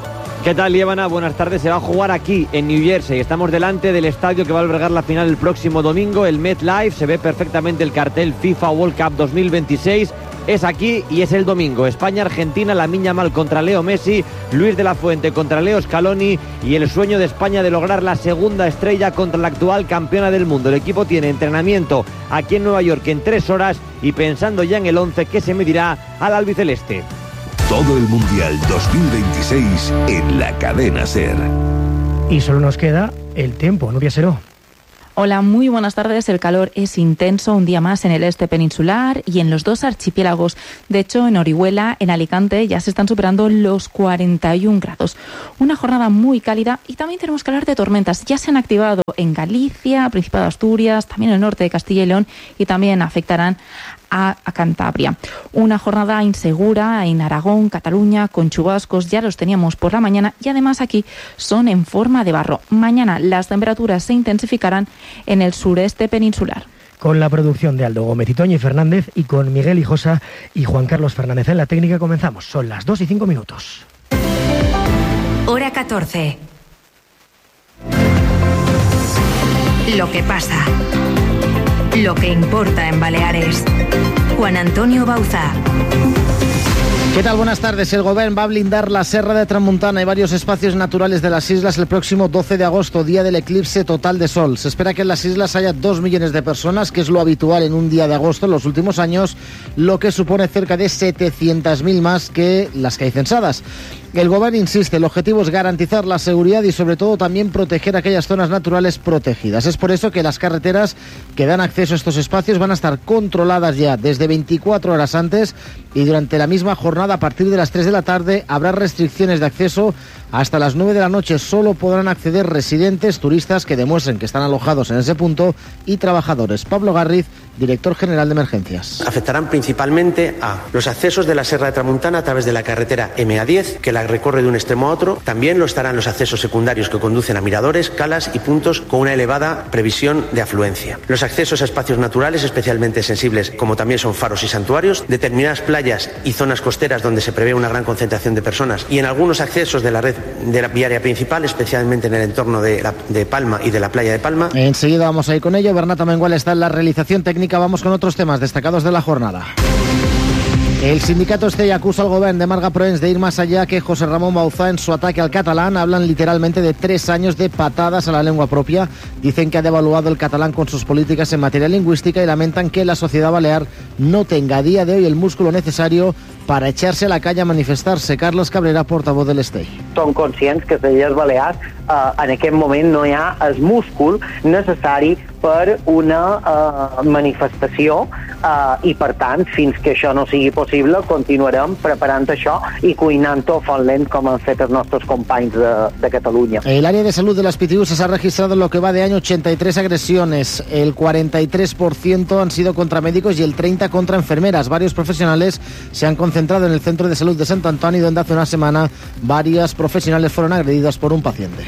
¿Qué tal, Liébana? Buenas tardes. Se va a jugar aquí, en New Jersey. Estamos delante del estadio que va a albergar la final el próximo domingo, el MetLife. Se ve perfectamente el cartel FIFA World Cup dos mil veintiséis. Es aquí y es el domingo. España-Argentina, Lamine Yamal contra Leo Messi, Luis de la Fuente contra Leo Scaloni y el sueño de España de lograr la segunda estrella contra la actual campeona del mundo. El equipo tiene entrenamiento aquí en Nueva York en tres horas y pensando ya en el once que se medirá al albiceleste. Todo el Mundial dos mil veintiséis en la cadena SER. Y solo nos queda el tiempo, Nuria Seró. Hola, muy buenas tardes. El calor es intenso un día más en el este peninsular y en los dos archipiélagos. De hecho, en Orihuela, en Alicante, ya se están superando los cuarenta y un grados. Una jornada muy cálida y también tenemos que hablar de tormentas. Ya se han activado en Galicia, Principado de Asturias, también en el norte de Castilla y León y también afectarán a, a Cantabria. Una jornada insegura en Aragón, Cataluña, con chubascos, ya los teníamos por la mañana y además aquí son en forma de barro. Mañana las temperaturas se intensificarán en el sureste peninsular. Con la producción de Aldo Gómez y Toñi Fernández y con Miguel Hijosa y Juan Carlos Fernández en la técnica comenzamos. Son las dos y cinco minutos. Hora catorce. Lo que pasa. Lo que importa en Baleares. Juan Antonio Bauzá. ¿Qué tal? Buenas tardes. El Gobierno va a blindar la Serra de Tramuntana y varios espacios naturales de las islas el próximo doce de agosto, día del eclipse total de sol. Se espera que en las islas haya dos millones de personas, que es lo habitual en un día de agosto en los últimos años, lo que supone cerca de setecientas mil más que las que hay censadas. El Gobierno insiste, el objetivo es garantizar la seguridad y sobre todo también proteger aquellas zonas naturales protegidas. Es por eso que las carreteras que dan acceso a estos espacios van a estar controladas ya desde veinticuatro horas antes y durante la misma jornada a partir de las tres de la tarde habrá restricciones de acceso hasta las nueve de la noche. Solo podrán acceder residentes, turistas que demuestren que están alojados en ese punto y trabajadores. Pablo Garriz, director general de Emergencias. Afectarán principalmente a los accesos de la Serra de Tramuntana a través de la carretera eme a diez, que la recorre de un extremo a otro. También lo estarán los accesos secundarios que conducen a miradores, calas y puntos con una elevada previsión de afluencia. Los accesos a espacios naturales especialmente sensibles, como también son faros y santuarios, determinadas playas y zonas costeras donde se prevé una gran concentración de personas y en algunos accesos de la red de la viaria principal, especialmente en el entorno de, la, de Palma y de la playa de Palma. Enseguida vamos a ir con ello. Bernat Amengual está en la realización técnica. Vamos con otros temas destacados de la jornada. El sindicato Estella acusa al gobierno de Marga Proens de ir más allá que José Ramón Bauzá en su ataque al catalán. Hablan literalmente de tres años de patadas a la lengua propia. Dicen que ha devaluado el catalán con sus políticas en materia lingüística y lamentan que la sociedad balear no tenga a día de hoy el músculo necesario para echarse a la calle a manifestarse. Carlos Cabrera, portavós de l'Estell. Som conscients que les Illes Balears eh, en aquest moment no hi ha el múscul necessari per una eh, manifestació eh, i per tant, fins que això no sigui possible, continuarem preparant això i cuinant-ho a font lent com han fet els nostres companys de, de Catalunya. El área de salud de las Pitiusas ha registrado en lo que va de año ochenta y tres agresiones. El cuarenta y tres por ciento han sido contra médicos y el treinta por ciento contra enfermeras. Varios profesionales se han concentrado en el Centro de Salud de Sant Antoni, donde hace una semana varias profesionales fueron agredidas por un paciente.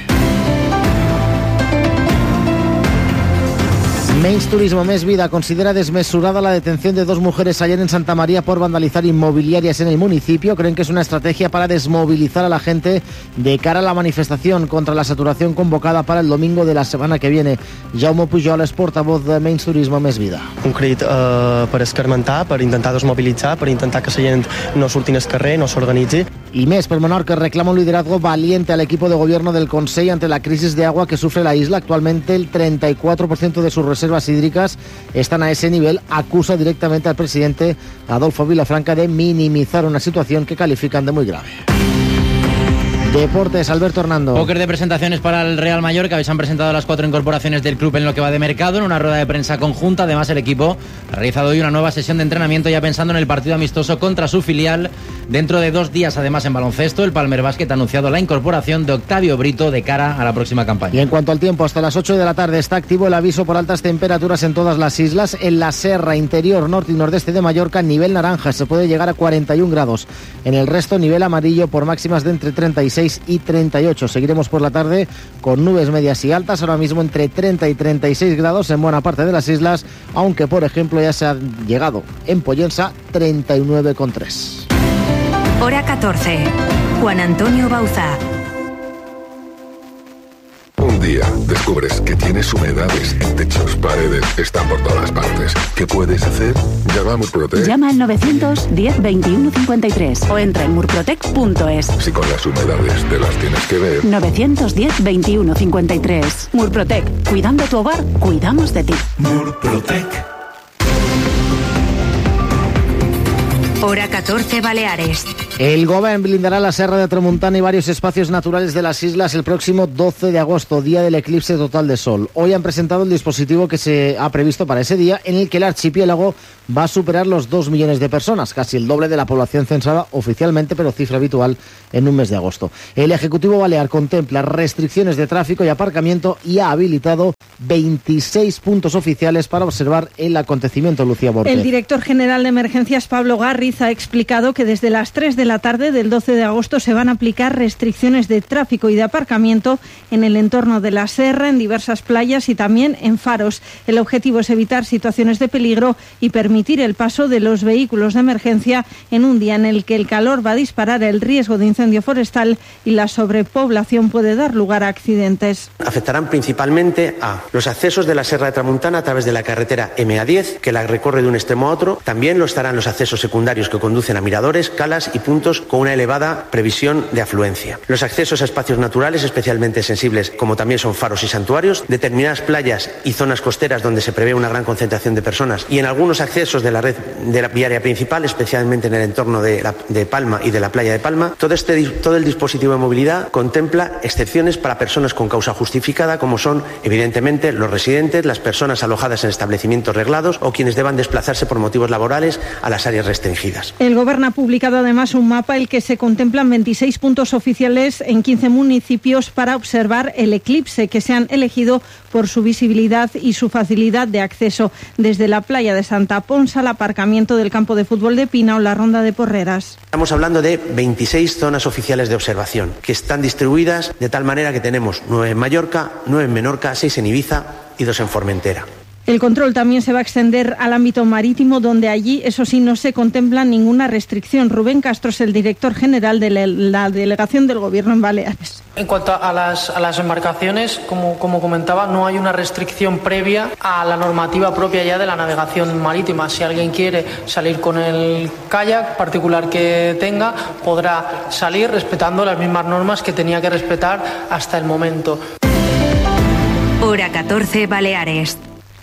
Menys Turismo, Més Vida considera desmesurada la detención de dos mujeres ayer en Santa María por vandalizar inmobiliarias en el municipio. Creen que es una estrategia para desmovilizar a la gente de cara a la manifestación contra la saturación convocada para el domingo de la semana que viene. Jaume Pujol és portavoz de Menys Turismo, Més Vida. Un crit eh, per escarmentar, per intentar desmobilitzar, per intentar que la gent no surti al carrer, no s'organitzi. Y Més per Menorca reclama un liderazgo valiente al equipo de gobierno del Consell ante la crisis de agua que sufre la isla. Actualmente el treinta y cuatro por ciento de sus reservas hídricas están a ese nivel. Acusa directamente al presidente Adolfo Vilafranca de minimizar una situación que califican de muy grave. Deportes, Alberto Hernando. Póker de presentaciones para el Real Mallorca. Se han presentado las cuatro incorporaciones del club en lo que va de mercado en una rueda de prensa conjunta. Además, el equipo ha realizado hoy una nueva sesión de entrenamiento ya pensando en el partido amistoso contra su filial dentro de dos días. Además, en baloncesto, el Palmer Basket ha anunciado la incorporación de Octavio Brito de cara a la próxima campaña. Y en cuanto al tiempo, hasta las ocho de la tarde está activo el aviso por altas temperaturas en todas las islas. En la Serra Interior, norte y nordeste de Mallorca, nivel naranja, se puede llegar a cuarenta y un grados. En el resto, nivel amarillo por máximas de entre treinta y seis y treinta y ocho. Seguiremos por la tarde con nubes medias y altas, ahora mismo entre treinta y treinta y seis grados en buena parte de las islas, aunque por ejemplo ya se ha llegado en Pollensa treinta y nueve coma tres. Hora catorce. Juan Antonio Bauzá. día descubres que tienes humedades en techos, paredes, están por todas partes. ¿Qué puedes hacer? Llama a Murprotec. Llama al novecientos diez veintiuno cincuenta y tres o entra en murprotec punto es. Si con las humedades te las tienes que ver. novecientos diez veintiuno cincuenta y tres. Murprotec. Cuidando tu hogar, cuidamos de ti. Murprotec. Hora catorce, Baleares. El Govern blindará la Serra de Tramuntana y varios espacios naturales de las islas el próximo doce de agosto, día del eclipse total de sol. Hoy han presentado el dispositivo que se ha previsto para ese día, en el que el archipiélago va a superar los dos millones de personas, casi el doble de la población censada oficialmente, pero cifra habitual en un mes de agosto. El Ejecutivo Balear contempla restricciones de tráfico y aparcamiento y ha habilitado veintiséis puntos oficiales para observar el acontecimiento. Lucía Borges. El director general de Emergencias, Pablo Garriz, ha explicado que desde las tres de la tarde del doce de agosto se van a aplicar restricciones de tráfico y de aparcamiento en el entorno de la Serra, en diversas playas y también en faros. El objetivo es evitar situaciones de peligro y permitir el paso de los vehículos de emergencia en un día en el que el calor va a disparar el riesgo de incendio forestal y la sobrepoblación puede dar lugar a accidentes. Afectarán principalmente a los accesos de la Serra de Tramuntana a través de la carretera eme a diez, que la recorre de un extremo a otro. También lo estarán los accesos secundarios que conducen a miradores, calas y puntos con una elevada previsión de afluencia. Los accesos a espacios naturales especialmente sensibles, como también son faros y santuarios, determinadas playas y zonas costeras donde se prevé una gran concentración de personas y en algunos accesos de la red de la viaria principal, especialmente en el entorno de, la, de Palma y de la playa de Palma. Todo, este, todo el dispositivo de movilidad contempla excepciones para personas con causa justificada, como son, evidentemente, los residentes, las personas alojadas en establecimientos reglados o quienes deban desplazarse por motivos laborales a las áreas restringidas. El Gobierno ha publicado además un mapa en el que se contemplan veintiséis puntos oficiales en quince municipios para observar el eclipse, que se han elegido por su visibilidad y su facilidad de acceso, desde la playa de Santa Ponsa al aparcamiento del campo de fútbol de Pina o la ronda de Porreras. Estamos hablando de veintiséis zonas oficiales de observación, que están distribuidas de tal manera que tenemos nueve en Mallorca, nueve en Menorca, seis en Ibiza y dos en Formentera. El control también se va a extender al ámbito marítimo, donde allí, eso sí, no se contempla ninguna restricción. Rubén Castro es el director general de la delegación del Gobierno en Baleares. En cuanto a las, a las embarcaciones, como, como comentaba, no hay una restricción previa a la normativa propia ya de la navegación marítima. Si alguien quiere salir con el kayak particular que tenga, podrá salir respetando las mismas normas que tenía que respetar hasta el momento. Hora catorce, Baleares.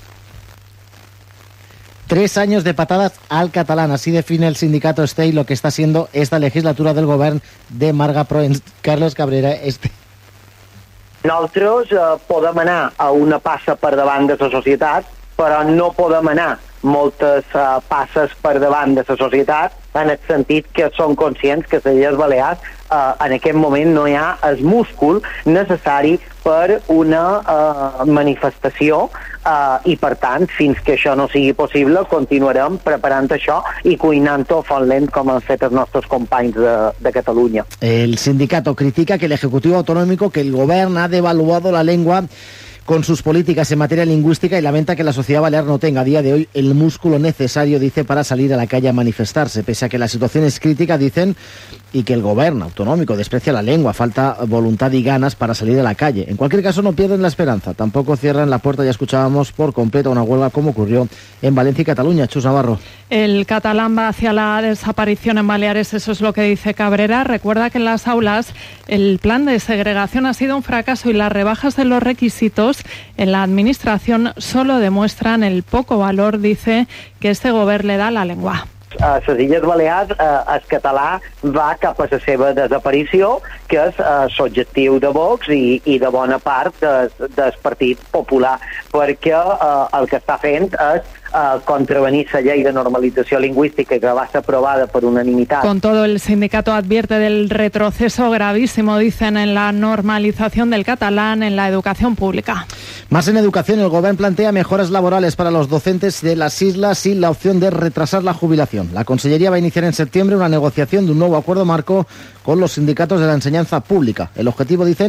Tres años de patadas al catalán, así define el sindicato STEI lo que está siendo esta legislatura del govern de Marga Proens. Carlos Cabrera, este... Nosaltres eh, podem anar a una passa per davant de la societat, però no podem anar moltes eh, passes per davant de la societat, en el sentit que som conscients que les Illes Balears eh, en aquest moment no hi ha el múscul necessari per una eh, manifestació eh, i per tant, fins que això no sigui possible, continuarem preparant això i cuinant-ho a font lent com han fet els nostres companys de, de Catalunya. El sindicato critica que el Ejecutivo Autonómico, que el Gobierno ha devaluado la lengua con sus políticas en materia lingüística y lamenta que la sociedad balear no tenga a día de hoy el músculo necesario, dice, para salir a la calle a manifestarse. Pese a que la situación es crítica, dicen, y que el gobierno autonómico desprecia la lengua, falta voluntad y ganas para salir a la calle. En cualquier caso, no pierden la esperanza. Tampoco cierran la puerta, ya escuchábamos, por completo una huelga como ocurrió en Valencia y Cataluña. Chus Navarro. El catalán va hacia la desaparición en Baleares, eso es lo que dice Cabrera. Recuerda que en las aulas el plan de segregación ha sido un fracaso y las rebajas de los requisitos en la administración solo demuestran el poco valor, dice, que este govern le da a la lengua. A les Illes Balears eh, el català va cap a la seva desaparició, que és eh, l'objectiu de Vox i, i de bona part del, del Partit Popular, perquè eh, el que està fent és Uh, contravenir la ley de normalización lingüística que va a ser aprobada por unanimidad. Con todo, el sindicato advierte del retroceso gravísimo, dicen, en la normalización del catalán en la educación pública. Más en educación, el Gobierno plantea mejoras laborales para los docentes de las islas y la opción de retrasar la jubilación. La Consellería va a iniciar en septiembre una negociación de un nuevo acuerdo marco con los sindicatos de la enseñanza pública. El objetivo, dicen,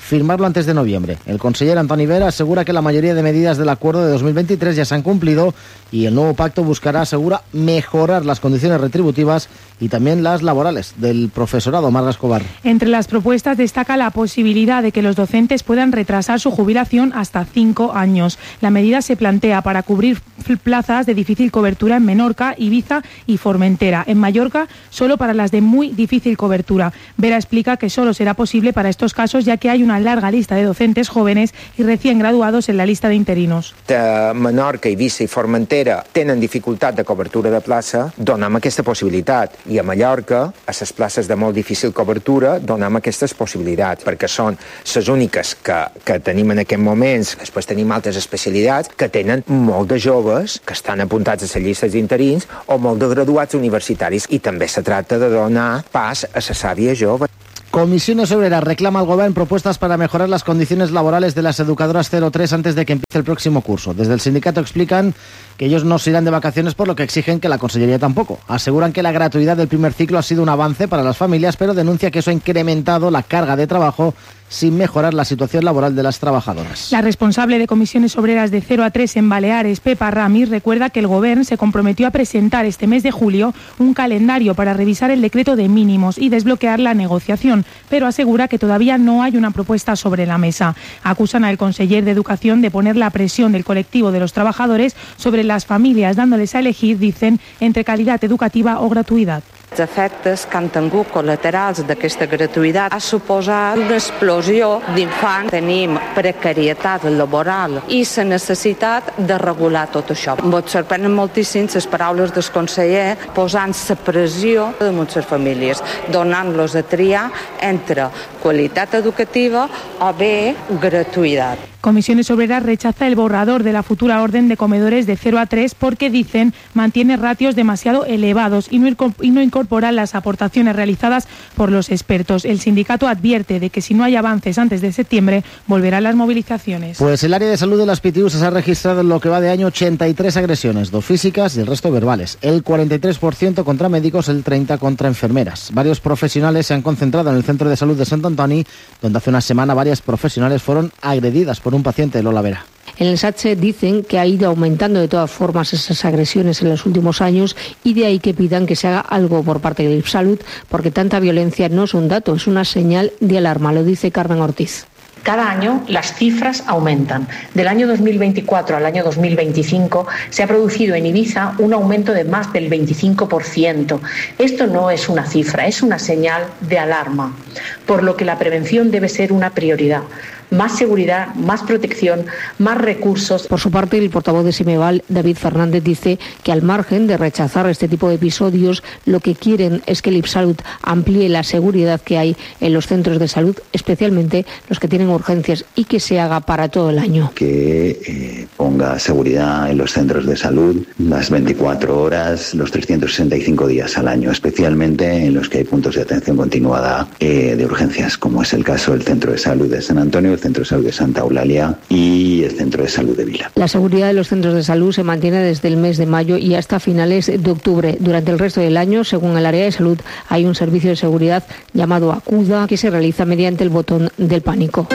firmarlo antes de noviembre. El conseller Antoni Vera asegura que la mayoría de medidas del acuerdo de dos mil veintitrés ya se han cumplido y el nuevo pacto buscará, asegura, mejorar las condiciones retributivas y también las laborales del profesorado. Marga Escobar. Entre las propuestas destaca la posibilidad de que los docentes puedan retrasar su jubilación hasta cinco años. La medida se plantea para cubrir plazas de difícil cobertura en Menorca, Ibiza y Formentera. En Mallorca, solo para las de muy difícil cobertura. Vera explica que solo será posible para estos casos ya que hay una larga lista de docentes jóvenes y recién graduados en la lista de interinos. De Menorca, Ibiza i Formentera tenen dificultat de cobertura de plaça, donem aquesta possibilitat. I a Mallorca, a les places de molt difícil cobertura, donem aquestes possibilitats, perquè són les úniques que, que tenim en aquests moments. Després tenim altres especialitats que tenen molt de joves que estan apuntats a les llistes d'interins o molt de graduats universitaris, i també se tracta de donar pas a la sàvia jove. Comisiones Obreras reclama al Gobierno propuestas para mejorar las condiciones laborales de las educadoras cero tres antes de que empiece el próximo curso. Desde el sindicato explican que ellos no se irán de vacaciones, por lo que exigen que la Consellería tampoco. Aseguran que la gratuidad del primer ciclo ha sido un avance para las familias, pero denuncia que eso ha incrementado la carga de trabajo sin mejorar la situación laboral de las trabajadoras. La responsable de Comisiones Obreras de cero a tres en Baleares, Pepa Ramis, recuerda que el Gobierno se comprometió a presentar este mes de julio un calendario para revisar el decreto de mínimos y desbloquear la negociación, pero asegura que todavía no hay una propuesta sobre la mesa. Acusan al conseller de Educación de poner la presión del colectivo de los trabajadores sobre las familias, dándoles a elegir, dicen, entre calidad educativa o gratuïtat. Els efectes que han tingut col·laterals d'aquesta gratuïtat ha suposat una explosió d'infants. Tenim precarietat laboral i la necessitat de regular tot això. Em sorprenen moltíssim les paraules del conseller posant la pressió de moltes famílies, donant-los a triar entre qualitat educativa o bé gratuïtat. Comisiones Obreras rechaza el borrador de la futura orden de comedores de cero a tres porque, dicen, mantiene ratios demasiado elevados y no, y no incorpora las aportaciones realizadas por los expertos. El sindicato advierte de que si no hay avances antes de septiembre, volverán las movilizaciones. Pues el área de salud de las P T U se ha registrado en lo que va de año ochenta y tres agresiones, dos físicas y el resto verbales. El cuarenta y tres por ciento contra médicos, el treinta por ciento contra enfermeras. Varios profesionales se han concentrado en el Centro de Salud de Sant Antoni, donde hace una semana varias profesionales fueron agredidas por un paciente de Lola Vera. En el S A T S E dicen que ha ido aumentando de todas formas esas agresiones en los últimos años y de ahí que pidan que se haga algo por parte del Salud, porque tanta violencia no es un dato, es una señal de alarma, lo dice Carmen Ortiz. Cada año las cifras aumentan. Del año dos mil veinticuatro al año dos mil veinticinco se ha producido en Ibiza un aumento de más del veinticinco por ciento. Esto no es una cifra, es una señal de alarma, por lo que la prevención debe ser una prioridad. Más seguridad, más protección, más recursos. Por su parte, el portavoz de Simeval, David Fernández, dice que al margen de rechazar este tipo de episodios, lo que quieren es que el IPSalud amplíe la seguridad que hay en los centros de salud, especialmente los que tienen urgencias, y que se haga para todo el año. Que eh, ponga seguridad en los centros de salud las veinticuatro horas, los trescientos sesenta y cinco días al año, especialmente en los que hay puntos de atención continuada eh, de urgencias, como es el caso del Centro de Salud de San Antonio, el Centro de Salud de Santa Eulalia y el Centro de Salud de Vila. La seguridad de los centros de salud se mantiene desde el mes de mayo y hasta finales de octubre. Durante el resto del año, según el área de salud, hay un servicio de seguridad llamado Acuda que se realiza mediante el botón del pánico.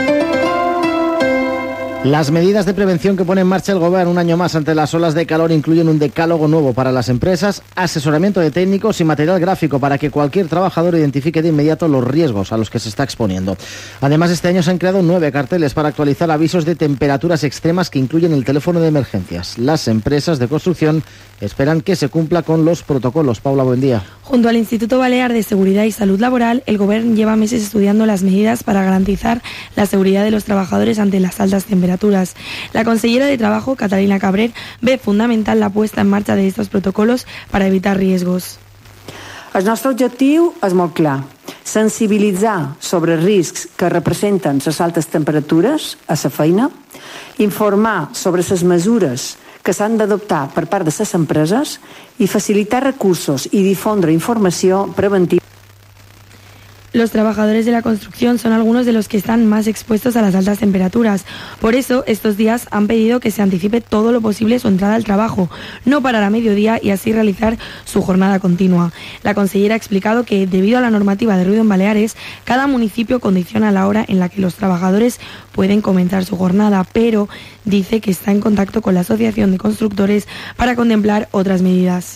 Las medidas de prevención que pone en marcha el Gobierno un año más ante las olas de calor incluyen un decálogo nuevo para las empresas, asesoramiento de técnicos y material gráfico para que cualquier trabajador identifique de inmediato los riesgos a los que se está exponiendo. Además, este año se han creado nueve carteles para actualizar avisos de temperaturas extremas que incluyen el teléfono de emergencias. Las empresas de construcción esperan que se cumpla con los protocolos. Paula, buen día. Junto al Instituto Balear de Seguridad y Salud Laboral, el Gobierno lleva meses estudiando las medidas para garantizar la seguridad de los trabajadores ante las altas temperaturas. La consellera de Trabajo, Catalina Cabrer, ve fundamental la puesta en marcha de estos protocolos para evitar riesgos. El nostre objectiu és molt clar, sensibilitzar sobre riscs que representen les altes temperatures a la feina, informar sobre les mesures que s'han d'adoptar per part de les empreses i facilitar recursos i difondre informació preventiva. Los trabajadores de la construcción son algunos de los que están más expuestos a las altas temperaturas. Por eso, estos días han pedido que se anticipe todo lo posible su entrada al trabajo, no parar a mediodía y así realizar su jornada continua. La consellera ha explicado que, debido a la normativa de ruido en Baleares, cada municipio condiciona la hora en la que los trabajadores pueden comenzar su jornada, pero dice que está en contacto con la Asociación de Constructores para contemplar otras medidas.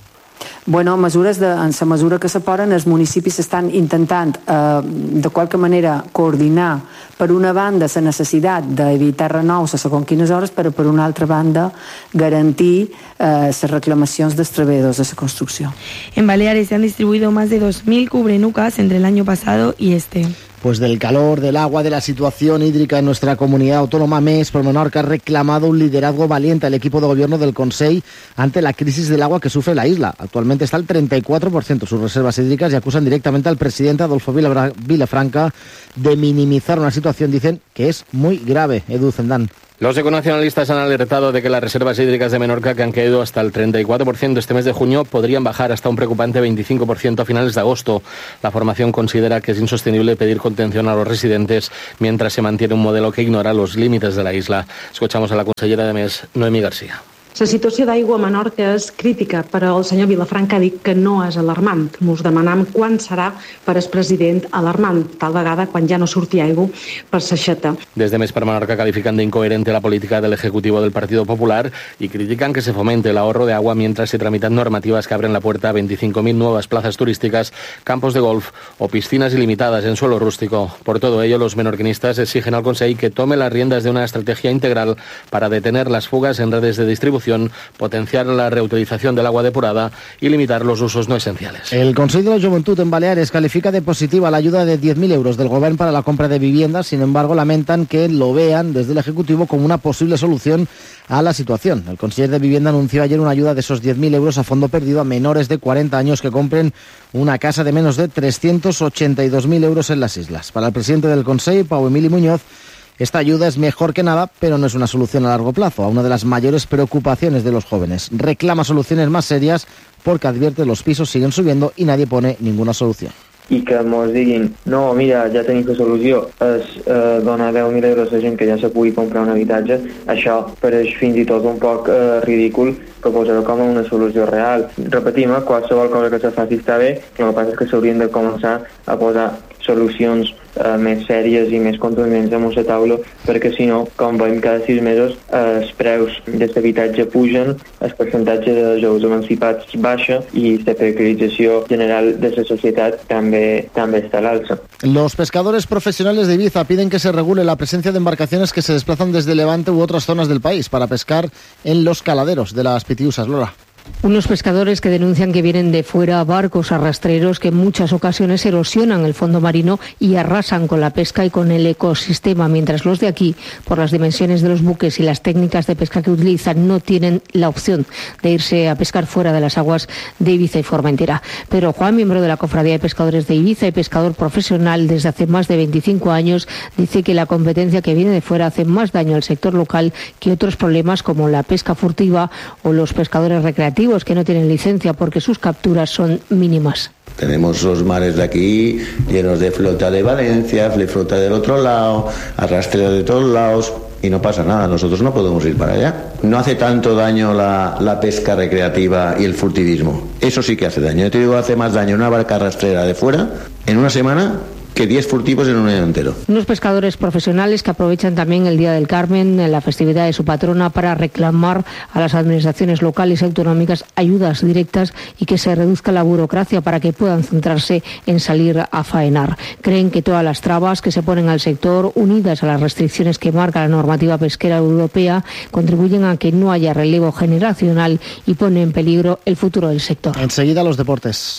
Bueno, mesures de, en la mesura que s'aporen, els municipis estan intentant eh, de qualque manera coordinar, per una banda, la necessitat d'evitar renous a segons quines hores, però per una altra banda garantir eh, les reclamacions dels treballadors de la construcció. En Baleares se han distribuido más de dos mil cubrenucas entre el año pasado y este. Pues del calor, del agua, de la situación hídrica en nuestra comunidad autónoma, MES por Menorca ha reclamado un liderazgo valiente al equipo de gobierno del Consell ante la crisis del agua que sufre la isla. Actualmente está al treinta y cuatro por ciento sus reservas hídricas y acusan directamente al presidente Adolfo Vilafranca de minimizar una situación, dicen, que es muy grave. Edu Zendán. Los econacionalistas han alertado de que las reservas hídricas de Menorca, que han caído hasta el treinta y cuatro por ciento este mes de junio, podrían bajar hasta un preocupante veinticinco por ciento a finales de agosto. La formación considera que es insostenible pedir contención a los residentes mientras se mantiene un modelo que ignora los límites de la isla. Escuchamos a la consellera de MES, Noemí García. La situació d'aigua a Menorca és crítica, però el senyor Vilafranca ha dit que no és alarmant. Ens demanam quan serà per el president alarmant, tal vegada quan ja no surti aigua per s'aixeta. Desde MES per Menorca califican de incoherente la política del Ejecutivo del Partido Popular y critican que se fomente el ahorro de agua mientras se tramitan normativas que abren la puerta a veinticinco mil nuevas plazas turísticas, campos de golf o piscinas ilimitadas en suelo rústico. Por todo ello, los menorquinistas exigen al Consell que tome las riendas de una estrategia integral para detener las fugas en redes de distribución, potenciar la reutilización del agua depurada y limitar los usos no esenciales. El Consell de la Juventud en Baleares califica de positiva la ayuda de diez mil euros del Gobierno para la compra de viviendas. Sin embargo, lamentan que lo vean desde el Ejecutivo como una posible solución a la situación. El conseller de Vivienda anunció ayer una ayuda de esos diez mil euros a fondo perdido a menores de cuarenta años que compren una casa de menos de trescientos ochenta y dos mil euros en las islas. Para el presidente del Consell, Pau Emili Muñoz, esta ayuda es mejor que nada, pero no es una solución a largo plazo, a una de las mayores preocupaciones de los jóvenes. Reclama soluciones más serias porque advierte que los pisos siguen subiendo y nadie pone ninguna solución. I que ens diguin, no, mira, ja tenim la solució, és eh, donar deu mil euros a gent que ja se pugui comprar un habitatge, això pareix fins i tot un poc eh, ridícul que posar-ho com a una solució real. Repetim, qualsevol cosa que se faci està bé, el que passa és que s'haurien de començar a posar solucions eh, més sèries i més contundents damunt la taula, perquè si no, com veiem cada sis mesos, eh, els preus d'aquest habitatge pugen, el percentatge de joves emancipats baixa i la precarització general de la societat també, també està a l'alça. Los pescadores profesionales de Ibiza piden que se regule la presencia de embarcaciones que se desplazan desde Levante u otras zonas del país para pescar en los caladeros de las Pitiusas. Lola. Unos pescadores que denuncian que vienen de fuera barcos arrastreros que en muchas ocasiones erosionan el fondo marino y arrasan con la pesca y con el ecosistema, mientras los de aquí, por las dimensiones de los buques y las técnicas de pesca que utilizan, no tienen la opción de irse a pescar fuera de las aguas de Ibiza y Formentera. Pero Juan, miembro de la Cofradía de Pescadores de Ibiza y pescador profesional desde hace más de veinticinco años, dice que la competencia que viene de fuera hace más daño al sector local que otros problemas como la pesca furtiva o los pescadores recreativos que no tienen licencia porque sus capturas son mínimas. Tenemos los mares de aquí llenos de flota de Valencia, de flota del otro lado, arrastreo de todos lados y no pasa nada, nosotros no podemos ir para allá. No hace tanto daño la, la pesca recreativa y el furtivismo, eso sí que hace daño. Yo te digo, hace más daño una barca arrastrera de fuera en una semana que diez furtivos en un año entero. Unos pescadores profesionales que aprovechan también el Día del Carmen, la festividad de su patrona, para reclamar a las administraciones locales y autonómicas ayudas directas y que se reduzca la burocracia para que puedan centrarse en salir a faenar. Creen que todas las trabas que se ponen al sector, unidas a las restricciones que marca la normativa pesquera europea, contribuyen a que no haya relevo generacional y pone en peligro el futuro del sector. Enseguida los deportes.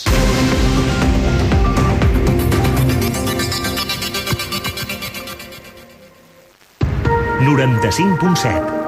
noranta-cinc punt set